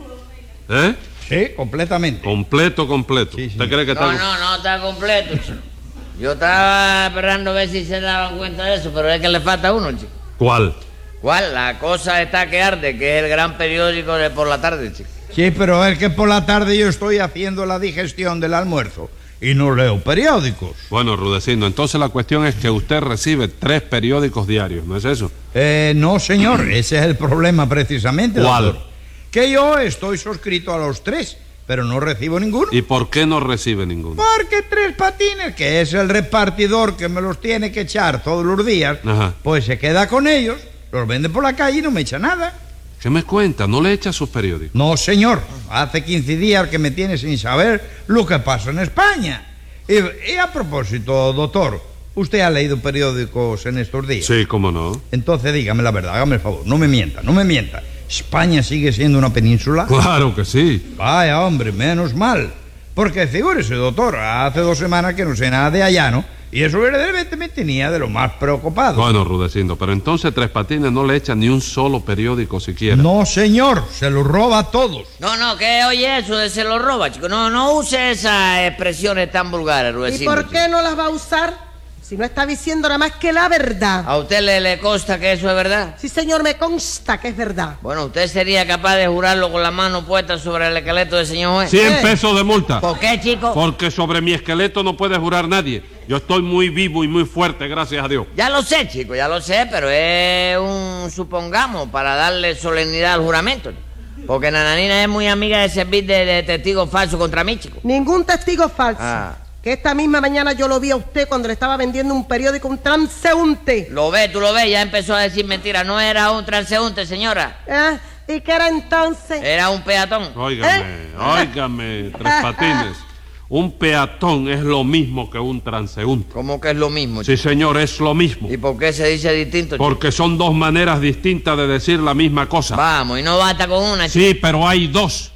Speaker 25: ¿Eh?
Speaker 26: Sí, completamente.
Speaker 25: Completo, completo.
Speaker 26: Sí, sí.
Speaker 25: ¿Usted cree que
Speaker 12: No,
Speaker 25: está...?
Speaker 12: no, no está completo, chico. Yo estaba esperando a ver si se daban cuenta de eso, pero es que le falta uno, chico.
Speaker 25: ¿Cuál?
Speaker 12: ¿Cuál? La cosa está que arde, que es el gran periódico de por la tarde, chico.
Speaker 26: Sí, pero es que por la tarde yo estoy haciendo la digestión del almuerzo y no leo periódicos.
Speaker 25: Bueno, Rudecindo, entonces la cuestión es que usted recibe tres periódicos diarios, ¿no es eso?
Speaker 26: Eh, no, señor, ese es el problema precisamente.
Speaker 25: ¿Cuál?
Speaker 26: Doctor. Que yo estoy suscrito a los tres, pero no recibo ninguno.
Speaker 25: ¿Y por qué no recibe ninguno?
Speaker 26: Porque Tres Patines, que es el repartidor que me los tiene que echar todos los días,
Speaker 25: Ajá.
Speaker 26: pues se queda con ellos, los vende por la calle y no me echa nada.
Speaker 25: ¿Qué me cuenta? ¿No le echa sus periódicos?
Speaker 26: No, señor. Hace quince días que me tiene sin saber lo que pasa en España. Y, y a propósito, doctor, ¿usted ha leído periódicos en estos días?
Speaker 25: Sí, cómo no.
Speaker 26: Entonces dígame la verdad, hágame el favor, no me mienta, no me mienta. ¿España sigue siendo una península?
Speaker 25: Claro que sí.
Speaker 26: Vaya, hombre, menos mal. Porque figúrese, doctor, hace dos semanas que no sé nada de allá, ¿no? Y eso verdaderamente me tenía de lo más preocupado.
Speaker 25: Bueno, Rudecindo, pero entonces Tres Patines no le echa ni un solo periódico siquiera.
Speaker 26: No, señor, se los roba a todos.
Speaker 12: No, no, que oye eso de se lo roba, chico. No, no use esas expresiones tan vulgares,
Speaker 27: ¿Y
Speaker 12: Rudecindo.
Speaker 27: por qué no las va a usar? Si no está diciendo nada más que la verdad.
Speaker 12: ¿A usted le, le consta que eso es verdad?
Speaker 27: Sí, señor, me consta que es verdad.
Speaker 12: Bueno, ¿usted sería capaz de jurarlo con la mano puesta sobre el esqueleto del señor juez?
Speaker 25: cien
Speaker 27: ¿Eh?
Speaker 25: pesos de multa.
Speaker 12: ¿Por qué, chico?
Speaker 25: Porque sobre mi esqueleto no puede jurar nadie. Yo estoy muy vivo y muy fuerte, gracias a Dios.
Speaker 12: Ya lo sé, chico, ya lo sé, pero es un supongamos para darle solemnidad al juramento. Porque Nananina es muy amiga de servir de, de testigo falso contra mí, chico.
Speaker 27: Ningún testigo falso.
Speaker 12: Ah.
Speaker 27: Que esta misma mañana yo lo vi a usted cuando le estaba vendiendo un periódico a un transeúnte.
Speaker 12: Lo ve, tú lo ves, ya empezó a decir mentiras. No era un transeúnte, señora.
Speaker 27: ¿Eh? ¿Y qué era entonces?
Speaker 12: Era un peatón.
Speaker 25: Óigame,
Speaker 27: ¿Eh?
Speaker 25: óigame, Tres Patines. Un peatón es lo mismo que un transeúnte.
Speaker 12: ¿Cómo que es lo mismo,
Speaker 25: Sí, señor, es lo mismo.
Speaker 12: ¿Y por qué se dice distinto, chico?
Speaker 25: Porque son dos maneras distintas de decir la misma cosa.
Speaker 12: Vamos, y no basta con una, chico.
Speaker 25: Sí, pero hay dos.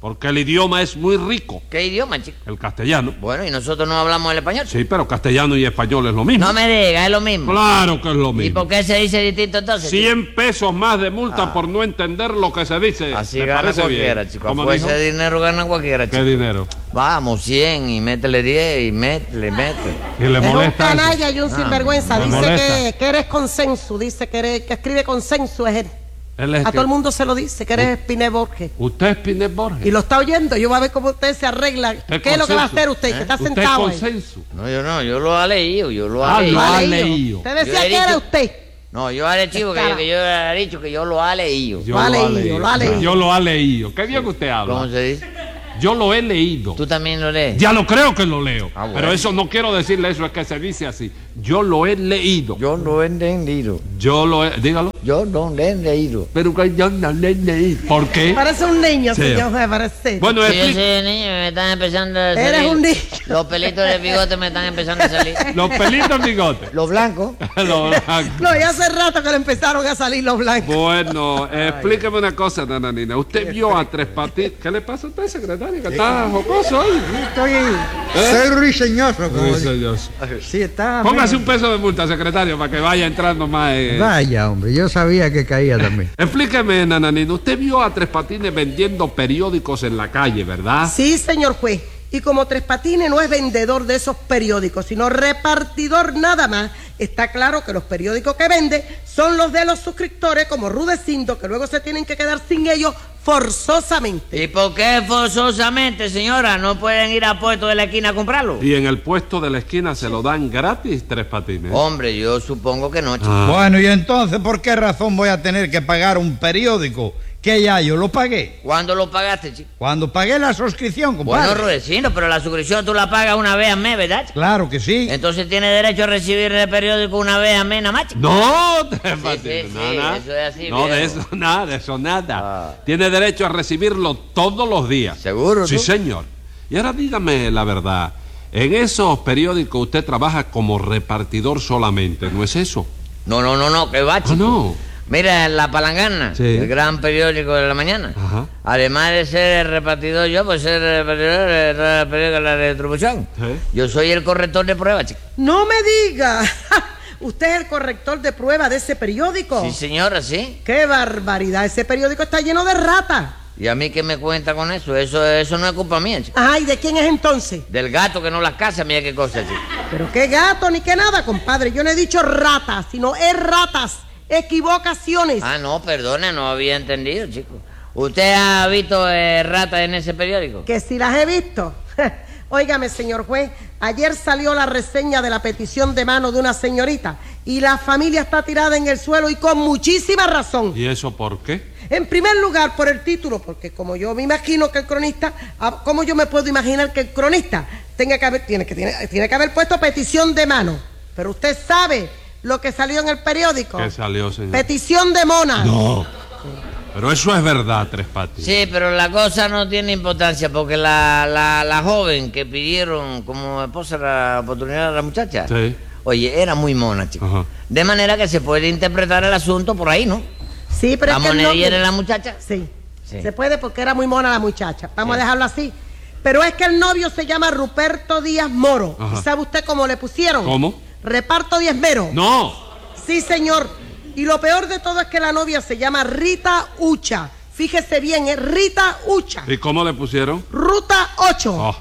Speaker 25: Porque el idioma es muy rico.
Speaker 12: ¿Qué idioma, chico?
Speaker 25: El castellano.
Speaker 12: Bueno, ¿y nosotros no hablamos el español?
Speaker 25: Sí, pero castellano y español es lo mismo.
Speaker 12: No me digas, es lo mismo.
Speaker 25: Claro que es lo mismo.
Speaker 12: ¿Y por qué se dice distinto entonces?
Speaker 25: cien pesos más de multa
Speaker 12: Ah.
Speaker 25: por no entender lo que se dice.
Speaker 12: Así
Speaker 25: ¿Te
Speaker 12: gana
Speaker 25: parece
Speaker 12: cualquiera,
Speaker 25: bien?
Speaker 12: chico.
Speaker 25: ¿Cómo
Speaker 12: Pues
Speaker 25: dijo?
Speaker 12: ese dinero gana cualquiera, chico.
Speaker 25: ¿Qué dinero?
Speaker 12: Vamos, cien y métele diez y métele, métele.
Speaker 25: Y le
Speaker 27: Es un
Speaker 25: molesta eso.
Speaker 27: canalla y un
Speaker 12: Ah,
Speaker 27: sinvergüenza.
Speaker 25: me
Speaker 27: Dice
Speaker 25: molesta.
Speaker 27: que, que eres consenso. Dice que, eres, que escribe consenso es él.
Speaker 25: Él es
Speaker 27: A
Speaker 25: que-
Speaker 27: todo el mundo se lo dice, que eres Piné Borges.
Speaker 25: Usted es Pinet Borges.
Speaker 27: Y lo está oyendo. Yo voy a ver cómo usted se arregla.
Speaker 25: Usted
Speaker 27: ¿Qué es lo que va a
Speaker 25: consenso.
Speaker 27: hacer usted?
Speaker 25: ¿Eh?
Speaker 27: Que está
Speaker 25: Usted es
Speaker 27: sentado ahí.
Speaker 25: consenso.
Speaker 12: No, yo no, yo lo he leído, yo lo he
Speaker 25: Ah,
Speaker 12: leído.
Speaker 25: lo ha
Speaker 27: ¿Lo
Speaker 25: leído.
Speaker 27: Usted
Speaker 12: Yo
Speaker 27: decía
Speaker 12: he
Speaker 27: que era
Speaker 12: dicho-
Speaker 27: usted.
Speaker 12: No, yo he dicho que,
Speaker 27: Cara.
Speaker 12: que yo he dicho que yo lo he leído.
Speaker 25: Yo
Speaker 27: Lo ha
Speaker 25: lo,
Speaker 27: leído, lo ha leído.
Speaker 25: Yo lo ha leído. Qué bien que usted habla.
Speaker 12: ¿Cómo se dice?
Speaker 25: Yo lo he leído.
Speaker 12: ¿Tú también lo lees?
Speaker 25: Ya lo creo que lo leo.
Speaker 12: Ah, bueno.
Speaker 25: Pero eso no quiero decirle eso, es que se dice así. Yo lo he leído.
Speaker 12: Yo lo he entendido.
Speaker 25: Yo lo he. Dígalo.
Speaker 12: Yo lo he leído.
Speaker 25: Pero que yo no lo he leído. ¿Por qué?
Speaker 27: Parece un niño,
Speaker 25: Sí.
Speaker 27: señor, me parece.
Speaker 25: Bueno,
Speaker 12: Sí, yo
Speaker 25: explica-
Speaker 12: soy niño, me están empezando a salir.
Speaker 27: Eres un niño.
Speaker 12: Los pelitos de bigote me están empezando a salir.
Speaker 25: Los pelitos en bigote.
Speaker 12: Los blancos.
Speaker 25: Los blancos.
Speaker 27: No, ya hace rato que le empezaron a salir los blancos.
Speaker 25: Bueno, explíqueme una cosa, nananina. Usted vio a Tres Patines. ¿Qué le pasa a usted, secretario? Que está jocoso hoy.
Speaker 13: Estoy.
Speaker 25: ¿Eh?
Speaker 13: Soy ruiseñoso, como
Speaker 25: Muy
Speaker 13: dice.
Speaker 25: señoso.
Speaker 13: Sí, está.
Speaker 25: Póngase un peso de multa, secretario, para que vaya entrando más. eh.
Speaker 13: Vaya, hombre, yo sabía que caía también.
Speaker 25: Explíqueme, nananina. Usted vio a Tres Patines vendiendo periódicos en la calle, ¿verdad?
Speaker 27: Sí, señor juez. Y como Tres Patines no es vendedor de esos periódicos, sino repartidor nada más, está claro que los periódicos que vende son los de los suscriptores como Rudecindo, que luego se tienen que quedar sin ellos forzosamente.
Speaker 12: ¿Y por qué forzosamente, señora? ¿No pueden ir a puesto de la esquina a comprarlo?
Speaker 25: Y en el puesto de la esquina se lo dan gratis, Tres Patines.
Speaker 12: Hombre, yo supongo que no, chico.
Speaker 25: Ah.
Speaker 26: Bueno, y entonces, ¿por qué razón voy a tener que pagar un periódico que ya yo lo pagué?
Speaker 12: ¿Cuándo lo pagaste, chico?
Speaker 26: Cuando pagué la suscripción, compadre.
Speaker 12: Bueno, Rudecindo, pero la suscripción tú la pagas una vez al mes, ¿verdad, chico?
Speaker 26: Claro que sí.
Speaker 12: Entonces tiene derecho a recibir el periódico una vez al mes, nada más, chico.
Speaker 25: No, Tres
Speaker 12: Sí,
Speaker 25: Patines,
Speaker 12: sí,
Speaker 25: nada.
Speaker 12: sí, eso es así,
Speaker 25: No, de
Speaker 12: viejo.
Speaker 25: eso nada, de eso nada.
Speaker 12: Ah.
Speaker 25: Tiene derecho a recibirlo todos los días.
Speaker 12: ¿Seguro,
Speaker 25: Sí,
Speaker 12: tú?
Speaker 25: señor. Y ahora dígame la verdad. En esos periódicos usted trabaja como repartidor solamente, ¿no es eso?
Speaker 12: No, no, no, no, que va, chico.
Speaker 25: Ah, no.
Speaker 12: Mira, La Palangana,
Speaker 25: Sí.
Speaker 12: el gran periódico de la mañana.
Speaker 25: Ajá.
Speaker 12: Además de ser el repartidor yo, pues ser el repartidor del periódico de la distribución.
Speaker 25: ¿Eh?
Speaker 12: Yo soy el corrector de pruebas, chico.
Speaker 27: No me diga. ¿Usted es el corrector de prueba de ese periódico?
Speaker 12: Sí, señora, sí.
Speaker 27: ¡Qué barbaridad! Ese periódico está lleno de ratas.
Speaker 12: ¿Y a mí qué me cuenta con eso? Eso, eso no es culpa mía, chico.
Speaker 27: Ajá, ¿y de quién es entonces?
Speaker 12: Del gato que no las caza, mira qué cosa, chico.
Speaker 27: Pero qué gato ni qué nada, compadre. Yo no he dicho ratas, sino es ratas. Equivocaciones.
Speaker 12: Ah, no, perdone, no había entendido, chico. ¿Usted ha visto eh, ratas en ese periódico?
Speaker 27: Que si las he visto. Óigame, señor juez, ayer salió la reseña de la petición de mano de una señorita y la familia está tirada en el suelo y con muchísima razón.
Speaker 25: ¿Y eso por qué?
Speaker 27: En primer lugar, por el título, porque como yo me imagino que el cronista, ah, ¿cómo yo me puedo imaginar que el cronista tenga que haber, tiene que, tiene, tiene que haber puesto petición de mano? Pero usted sabe lo que salió en el periódico.
Speaker 25: ¿Qué salió, señor?
Speaker 27: Petición de mona.
Speaker 25: No. Pero eso es verdad, Tres Patines.
Speaker 12: Sí, pero la cosa no tiene importancia porque la, la, la joven que pidieron como esposa la oportunidad de la muchacha,
Speaker 25: Sí.
Speaker 12: oye, era muy mona, chico.
Speaker 25: Ajá.
Speaker 12: De manera que se puede interpretar el asunto por ahí, ¿no?
Speaker 27: Sí, pero
Speaker 12: ¿La
Speaker 27: es que el
Speaker 12: monería
Speaker 27: novio-
Speaker 12: era la muchacha?
Speaker 27: Sí.
Speaker 12: Sí.
Speaker 27: Se puede porque era muy mona la muchacha. Vamos
Speaker 12: Sí.
Speaker 27: a dejarlo así. Pero es que el novio se llama Ruperto Díaz Moro.
Speaker 25: Ajá.
Speaker 27: ¿Y sabe usted cómo le pusieron?
Speaker 25: ¿Cómo?
Speaker 27: Reparto diezmero.
Speaker 25: No.
Speaker 27: Sí, señor. Y lo peor de todo es que la novia se llama Rita Ucha. Fíjese bien, es Rita Ucha.
Speaker 25: ¿Y cómo le pusieron?
Speaker 27: Ruta ocho.
Speaker 25: Oh.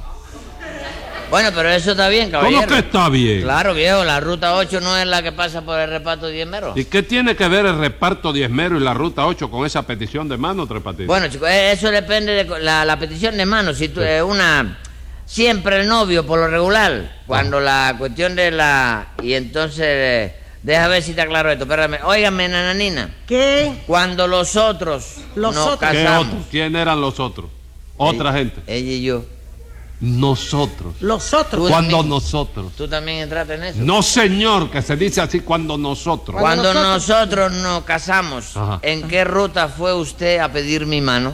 Speaker 12: Bueno, pero eso está bien, caballero.
Speaker 25: ¿Cómo que está bien?
Speaker 12: Claro, viejo, la ruta ocho no es la que pasa por el reparto diezmero.
Speaker 25: ¿Y qué tiene que ver el reparto diezmero y la ruta ocho con esa petición de mano, Tres Patines?
Speaker 12: Bueno, chicos, eh, eso depende de co- la, la petición de mano. Si tú, eh, una... Siempre el novio, por lo regular, cuando la cuestión de la... Y entonces... eh, deja ver si está claro esto, espérame. Óigame, nananina.
Speaker 27: ¿Qué?
Speaker 12: Cuando los otros
Speaker 27: Los
Speaker 12: nos
Speaker 27: otros.
Speaker 25: ¿Qué
Speaker 12: casamos...
Speaker 25: otros? ¿Quién eran los otros? Otra gente.
Speaker 12: Ella y yo.
Speaker 25: Nosotros.
Speaker 27: Los otros.
Speaker 12: Tú
Speaker 25: Cuando
Speaker 12: también-
Speaker 25: nosotros.
Speaker 12: ¿Tú también entraste en eso?
Speaker 25: No, señor, que se dice así cuando nosotros.
Speaker 12: Cuando nosotros nos casamos,
Speaker 25: Ajá.
Speaker 12: ¿en qué ruta fue usted a pedir mi mano?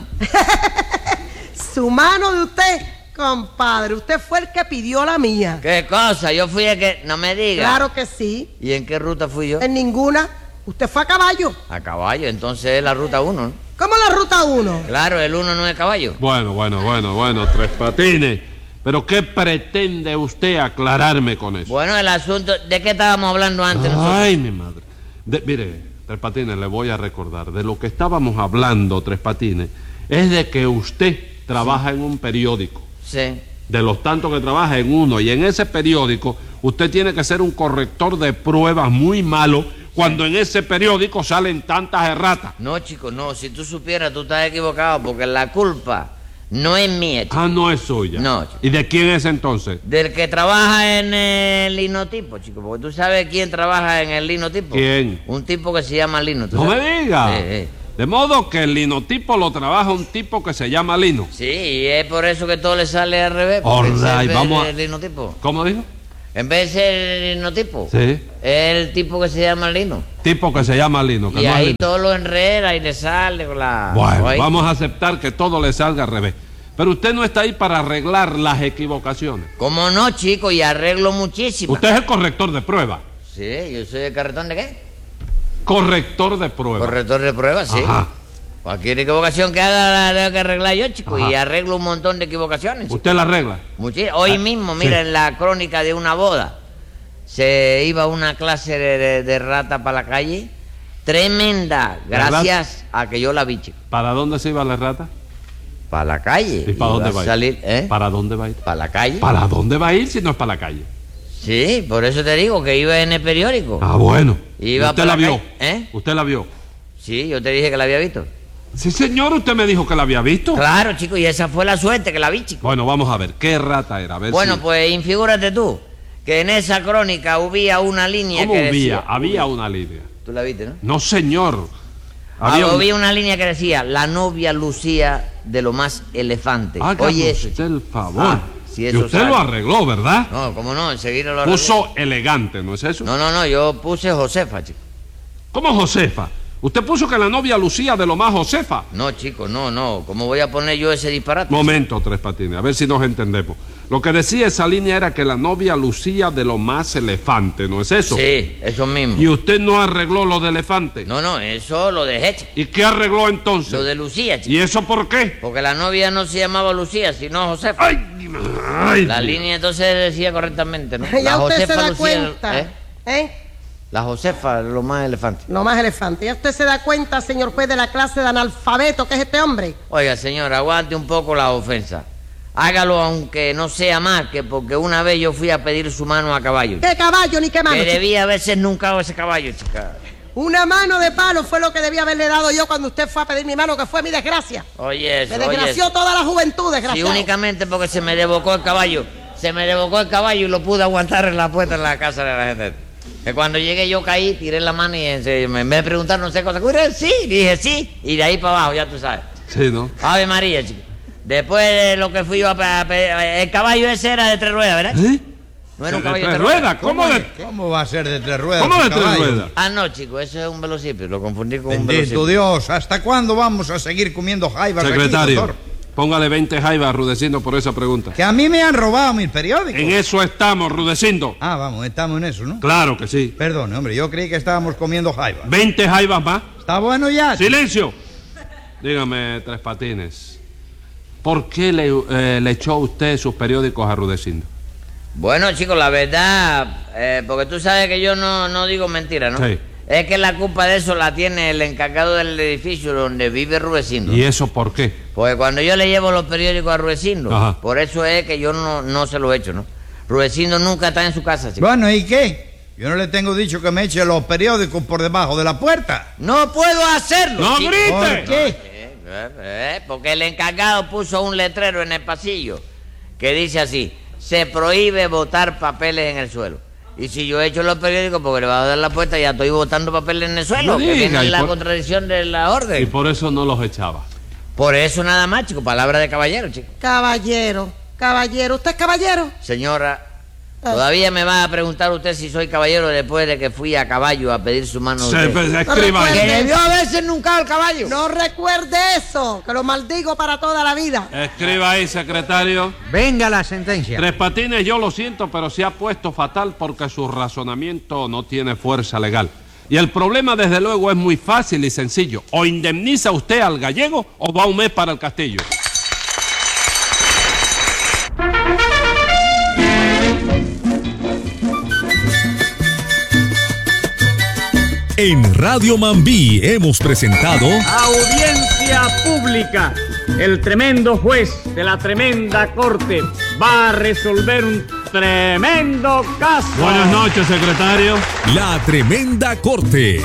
Speaker 27: Su mano de usted, compadre. Usted fue el que pidió la mía.
Speaker 12: ¿Qué cosa? Yo fui el que... No me diga.
Speaker 27: Claro que sí.
Speaker 12: ¿Y en qué ruta fui yo?
Speaker 27: En ninguna. Usted fue a caballo.
Speaker 12: A caballo, entonces es la ruta uno, ¿no?
Speaker 27: ¿Cómo la ruta uno?
Speaker 12: Claro, el uno no es caballo.
Speaker 25: Bueno, bueno, bueno, bueno, Tres Patines. ¿Pero qué pretende usted aclararme con eso?
Speaker 12: Bueno, el asunto... ¿De qué estábamos hablando antes nosotros?
Speaker 25: Ay, mi madre. De- mire, Tres Patines, le voy a recordar. De lo que estábamos hablando, Tres Patines, es de que usted trabaja en un periódico.
Speaker 12: Sí.
Speaker 25: De los tantos que trabaja en uno. Y en ese periódico, usted tiene que ser un corrector de pruebas muy malo cuando en ese periódico salen tantas erratas.
Speaker 12: No, chico, no. Si tú supieras, tú estás equivocado, porque la culpa no es mía, chico.
Speaker 25: Ah, no es suya.
Speaker 12: No, chico.
Speaker 25: ¿Y de quién es entonces?
Speaker 12: Del que trabaja en el linotipo, chico. Porque tú sabes quién trabaja en el linotipo.
Speaker 25: ¿Quién?
Speaker 12: Un tipo que se llama Lino. ¿tú
Speaker 25: No
Speaker 12: sabes?
Speaker 25: me diga.
Speaker 12: Sí, sí.
Speaker 25: De modo que el linotipo lo trabaja un tipo que se llama Lino.
Speaker 12: Sí, y es por eso que todo le sale al revés.
Speaker 25: All
Speaker 12: porque ese
Speaker 25: right,
Speaker 12: es
Speaker 25: vamos a-
Speaker 12: el linotipo.
Speaker 25: ¿Cómo dijo?
Speaker 12: En vez de ser el linotipo,
Speaker 25: Sí.
Speaker 12: es el tipo que se llama Lino.
Speaker 25: Tipo que se llama Lino. Que
Speaker 12: Y
Speaker 25: no es
Speaker 12: ahí
Speaker 25: Lino.
Speaker 12: todo lo enreda y le sale con la...
Speaker 25: Bueno,
Speaker 12: ¿oí?
Speaker 25: vamos a aceptar que todo le salga al revés. Pero usted no está ahí para arreglar las equivocaciones.
Speaker 12: ¿Cómo no, chico? Y arreglo muchísimo.
Speaker 25: Usted es el corrector de pruebas.
Speaker 12: Sí, yo soy el carretón de qué?
Speaker 25: Corrector de pruebas.
Speaker 12: Corrector de pruebas, sí.
Speaker 25: Ajá.
Speaker 12: Cualquier equivocación que haga la tengo que arreglar yo, chico.
Speaker 25: Ajá.
Speaker 12: Y arreglo un montón de equivocaciones. chico.
Speaker 25: ¿Usted la arregla?
Speaker 12: Muchi- Hoy
Speaker 25: Ah,
Speaker 12: mismo,
Speaker 25: sí.
Speaker 12: mira, en la crónica de una boda, se iba una clase de, de- de rata para la calle. Tremenda, gracias a que yo la vi, chico.
Speaker 25: ¿Para dónde se iba la rata?
Speaker 12: Para la calle.
Speaker 25: ¿Y para
Speaker 12: Iba
Speaker 25: dónde va a ir?
Speaker 12: salir, ¿eh?
Speaker 25: ¿Para dónde va a ir?
Speaker 12: ¿Para la calle?
Speaker 25: ¿Para dónde va a ir si no es para la calle?
Speaker 12: Sí, por eso te digo que iba en el periódico.
Speaker 25: Ah, bueno.
Speaker 12: Iba
Speaker 25: ¿Usted
Speaker 12: para
Speaker 25: la vio?
Speaker 12: calle, ¿eh?
Speaker 25: ¿Usted la vio?
Speaker 12: Sí, yo te dije que la había visto.
Speaker 25: Sí, señor, usted me dijo que la había visto.
Speaker 12: Claro, chico, y esa fue la suerte que la vi, chico.
Speaker 25: Bueno, vamos a ver, ¿qué rata era? A ver
Speaker 12: Bueno,
Speaker 25: si...
Speaker 12: pues infigúrate tú, que en esa crónica había una línea
Speaker 25: ¿Cómo
Speaker 12: que
Speaker 25: había?
Speaker 12: decía...
Speaker 25: Había una línea.
Speaker 12: Tú la viste, ¿no?
Speaker 25: No, señor.
Speaker 12: Había,
Speaker 25: Había
Speaker 12: una...
Speaker 25: una...
Speaker 12: línea que decía, la novia lucía de lo más elefante.
Speaker 25: Hágame
Speaker 12: Oye, eso,
Speaker 25: usted el favor.
Speaker 12: Ah, si
Speaker 25: y
Speaker 12: eso
Speaker 25: usted
Speaker 12: sale.
Speaker 25: lo arregló, ¿verdad?
Speaker 12: No, cómo no, enseguida lo arreglé.
Speaker 25: Puso elegante, ¿no es eso?
Speaker 12: No, no, no, yo puse Josefa, chico.
Speaker 25: ¿Cómo Josefa? Usted puso que la novia lucía de lo más Josefa.
Speaker 12: No, chico, no, no. ¿Cómo voy a poner yo ese disparate?
Speaker 25: Momento, Tres Patines, a ver si nos entendemos. Lo que decía esa línea era que la novia lucía de lo más elefante, ¿no es eso?
Speaker 12: Sí, eso mismo.
Speaker 25: ¿Y usted no arregló lo de elefante?
Speaker 12: No, no, eso lo dejé, chico.
Speaker 25: ¿Y qué arregló entonces?
Speaker 12: Lo de Lucía, chico.
Speaker 25: ¿Y eso por qué?
Speaker 12: Porque la novia no se llamaba Lucía, sino Josefa.
Speaker 25: ¡Ay! ay
Speaker 12: La
Speaker 25: Dios.
Speaker 12: línea entonces decía correctamente, ¿no?
Speaker 27: Ya
Speaker 12: La
Speaker 27: usted se da
Speaker 12: lucía,
Speaker 27: cuenta.
Speaker 12: ¿eh?
Speaker 27: ¿Eh?
Speaker 12: La Josefa, lo más elefante.
Speaker 27: Lo más elefante. ¿Ya usted se da cuenta, señor juez, de la clase de analfabeto que es este hombre?
Speaker 12: Oiga, señor, aguante un poco la ofensa. Hágalo aunque no sea más que porque una vez yo fui a pedir su mano a caballo.
Speaker 27: ¿Qué caballo ni qué mano?
Speaker 12: Que
Speaker 27: chico?
Speaker 12: debía haberse nuncado ese caballo, chica.
Speaker 27: Una mano de palo fue lo que debía haberle dado yo cuando usted fue a pedir mi mano, que fue mi desgracia.
Speaker 12: Oye, eso,
Speaker 27: Me desgració
Speaker 12: oye,
Speaker 27: toda la juventud,
Speaker 12: si
Speaker 27: desgraciado.
Speaker 12: únicamente porque se me desbocó el caballo. Se me desbocó el caballo y lo pude aguantar en la puerta de la casa de la gente. Que cuando llegué yo caí, tiré la mano y en serio, me, me preguntaron no sé cosa. Sí, dije sí, y de ahí para abajo, ya tú sabes.
Speaker 25: Sí, ¿no?
Speaker 12: Ave María, chico. Después de lo que fui yo a, pe- a pe- el caballo ese era de tres ruedas, ¿verdad?
Speaker 25: ¿Eh?
Speaker 12: No era un
Speaker 25: ¿De
Speaker 12: caballo
Speaker 25: tres
Speaker 12: de tres ruedas.
Speaker 25: ruedas? ¿Cómo de...?
Speaker 26: ¿Cómo va a ser de tres ruedas?
Speaker 25: ¿Cómo de
Speaker 26: un
Speaker 25: tres
Speaker 26: caballo?
Speaker 25: ruedas?
Speaker 12: Ah, no, chico, eso es un velocipio, lo confundí con un
Speaker 26: Bendito
Speaker 12: velocipio.
Speaker 26: Dios, ¿hasta cuándo vamos a seguir comiendo jaivas aquí,
Speaker 25: Secretario,
Speaker 26: doctor?
Speaker 25: póngale veinte jaivas a Rudecindo por esa pregunta.
Speaker 26: Que a mí me han robado mis periódicos.
Speaker 25: En eso estamos, Rudecindo.
Speaker 26: Ah, vamos, estamos en eso, ¿no?
Speaker 25: Claro que sí.
Speaker 26: Perdón, hombre, yo creí que estábamos comiendo jaivas.
Speaker 25: veinte jaivas más.
Speaker 26: Está bueno ya.
Speaker 25: ¡Silencio! Dígame, Tres Patines, ¿por qué le, eh, le echó usted sus periódicos a Rudecindo?
Speaker 12: Bueno, chicos, la verdad, eh, porque tú sabes que yo no, no digo mentira, ¿no?
Speaker 25: Sí.
Speaker 12: Es que la culpa de eso la tiene el encargado del edificio donde vive Rudecindo.
Speaker 25: ¿Y eso por qué?
Speaker 12: Porque cuando yo le llevo los periódicos a Rudecindo,
Speaker 25: Ajá.
Speaker 12: por eso es que yo no, no se lo he hecho, ¿no? Rudecindo nunca está en su casa, chicos.
Speaker 26: Bueno, ¿y qué? Yo no le tengo dicho que me eche los periódicos por debajo de la puerta.
Speaker 12: ¡No puedo hacerlo!
Speaker 25: ¡No
Speaker 12: chico!
Speaker 25: grite!
Speaker 26: ¿Por qué?
Speaker 12: Eh, eh, eh, porque el encargado puso un letrero en el pasillo que dice así: se prohíbe botar papeles en el suelo. Y si yo echo los periódicos porque le va a dar la puerta, ya estoy botando papeles en el suelo,
Speaker 25: No
Speaker 12: que
Speaker 25: diga,
Speaker 12: viene
Speaker 25: y
Speaker 12: en la
Speaker 25: por-
Speaker 12: contradicción de la orden.
Speaker 25: Y por eso no los echaba.
Speaker 12: Por eso nada más, chico, palabra de caballero, chico.
Speaker 27: Caballero, caballero. ¿Usted es caballero?
Speaker 12: Señora, todavía me va a preguntar usted si soy caballero después de que fui a caballo a pedir su mano. a
Speaker 25: Se,
Speaker 12: usted.
Speaker 25: pues,
Speaker 27: No
Speaker 25: escriba ahí.
Speaker 12: Que
Speaker 27: recuerde.
Speaker 12: debió haberse nunca el caballo.
Speaker 27: No recuerde eso, que lo maldigo para toda la vida.
Speaker 25: Escriba ahí, secretario.
Speaker 13: Venga la sentencia.
Speaker 25: Tres Patines, yo lo siento, pero se ha puesto fatal porque su razonamiento no tiene fuerza legal. Y el problema, desde luego, es muy fácil y sencillo. O indemniza usted al gallego o va un mes para el castillo.
Speaker 14: En Radio Mambí hemos presentado
Speaker 10: Audiencia pública. El tremendo juez de la tremenda corte va a resolver un tremendo caso.
Speaker 25: Buenas noches, secretario.
Speaker 14: La Tremenda Corte.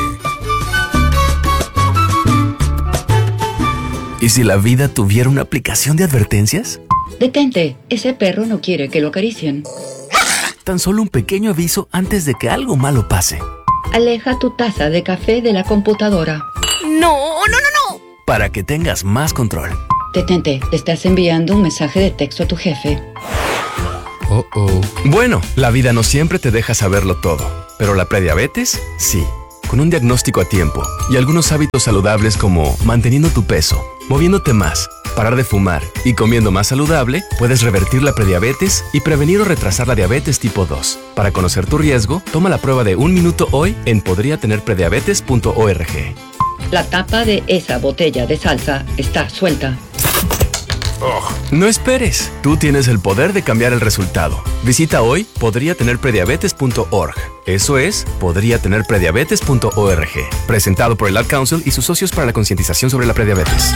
Speaker 15: ¿Y si la vida tuviera una aplicación de advertencias?
Speaker 16: Detente, ese perro no quiere que lo acaricien.
Speaker 15: Tan solo un pequeño aviso antes de que algo malo pase.
Speaker 16: Aleja tu taza de café de la computadora.
Speaker 15: No, no, no, no. Para que tengas más control.
Speaker 16: Detente, te estás enviando un mensaje de texto a tu jefe.
Speaker 15: Oh, oh. Bueno, la vida no siempre te deja saberlo todo, pero la prediabetes, sí. Con un diagnóstico a tiempo y algunos hábitos saludables como manteniendo tu peso, moviéndote más, parar de fumar y comiendo más saludable, puedes revertir la prediabetes y prevenir o retrasar la diabetes tipo dos. Para conocer tu riesgo, toma la prueba de un minuto hoy en podría tener prediabetes punto org.
Speaker 16: La tapa de esa botella de salsa está suelta.
Speaker 15: Oh. No esperes, tú tienes el poder de cambiar el resultado. Visita hoy podría tener prediabetes punto org. Eso es, podría tener prediabetes punto org. Presentado por el Ad Council y sus socios para la concientización sobre la prediabetes.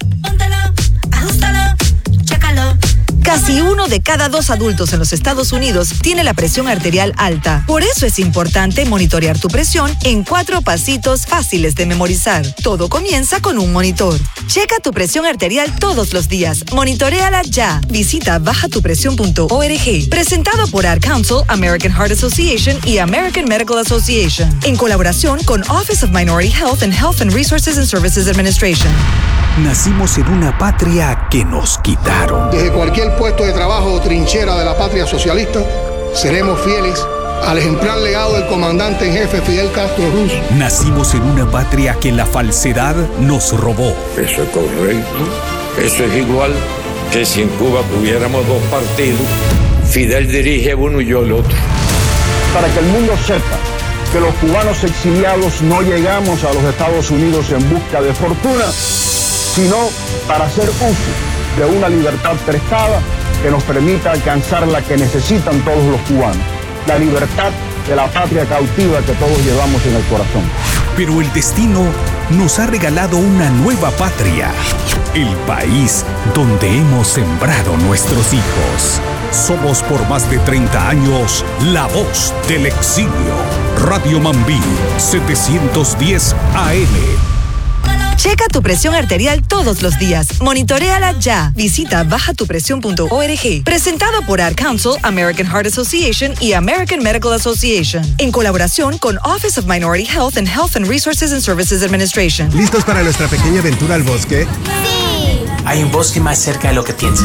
Speaker 18: Casi uno de cada dos adultos en los Estados Unidos tiene la presión arterial alta. Por eso es importante monitorear tu presión en cuatro pasitos fáciles de memorizar. Todo comienza con un monitor. Checa tu presión arterial todos los días. Monitoréala ya. Visita baja tu presión punto org. Presentado por Ad Council, American Heart Association y American Medical Association. En colaboración con Office of Minority Health and Health and Resources and Services Administration.
Speaker 19: Nacimos en una patria que nos quitaron.
Speaker 20: Desde cualquier puesto de trabajo o trinchera de la patria socialista, seremos fieles al ejemplar legado del comandante en jefe Fidel Castro Ruz.
Speaker 19: Nacimos en una patria que la falsedad nos robó.
Speaker 23: Eso es correcto. Eso es igual que si en Cuba tuviéramos dos partidos, Fidel dirige uno y yo el otro.
Speaker 28: Para que el mundo sepa que los cubanos exiliados no llegamos a los Estados Unidos en busca de fortuna, sino para hacer uso de una libertad prestada que nos permita alcanzar la que necesitan todos los cubanos, la libertad de la patria cautiva que todos llevamos en el corazón.
Speaker 19: Pero el destino nos ha regalado una nueva patria, el país donde hemos sembrado nuestros hijos. Somos por más de treinta años la voz del exilio. Radio Mambí, setecientos diez A M.
Speaker 18: Checa tu presión arterial todos los días. Monitoréala ya. Visita baja tu presión punto org. Presentado por Ad Council, American Heart Association y American Medical Association. En colaboración con Office of Minority Health and Health and Resources and Services Administration.
Speaker 29: ¿Listos para nuestra pequeña aventura al bosque?
Speaker 30: Sí. Hay un bosque más cerca de lo que piensas.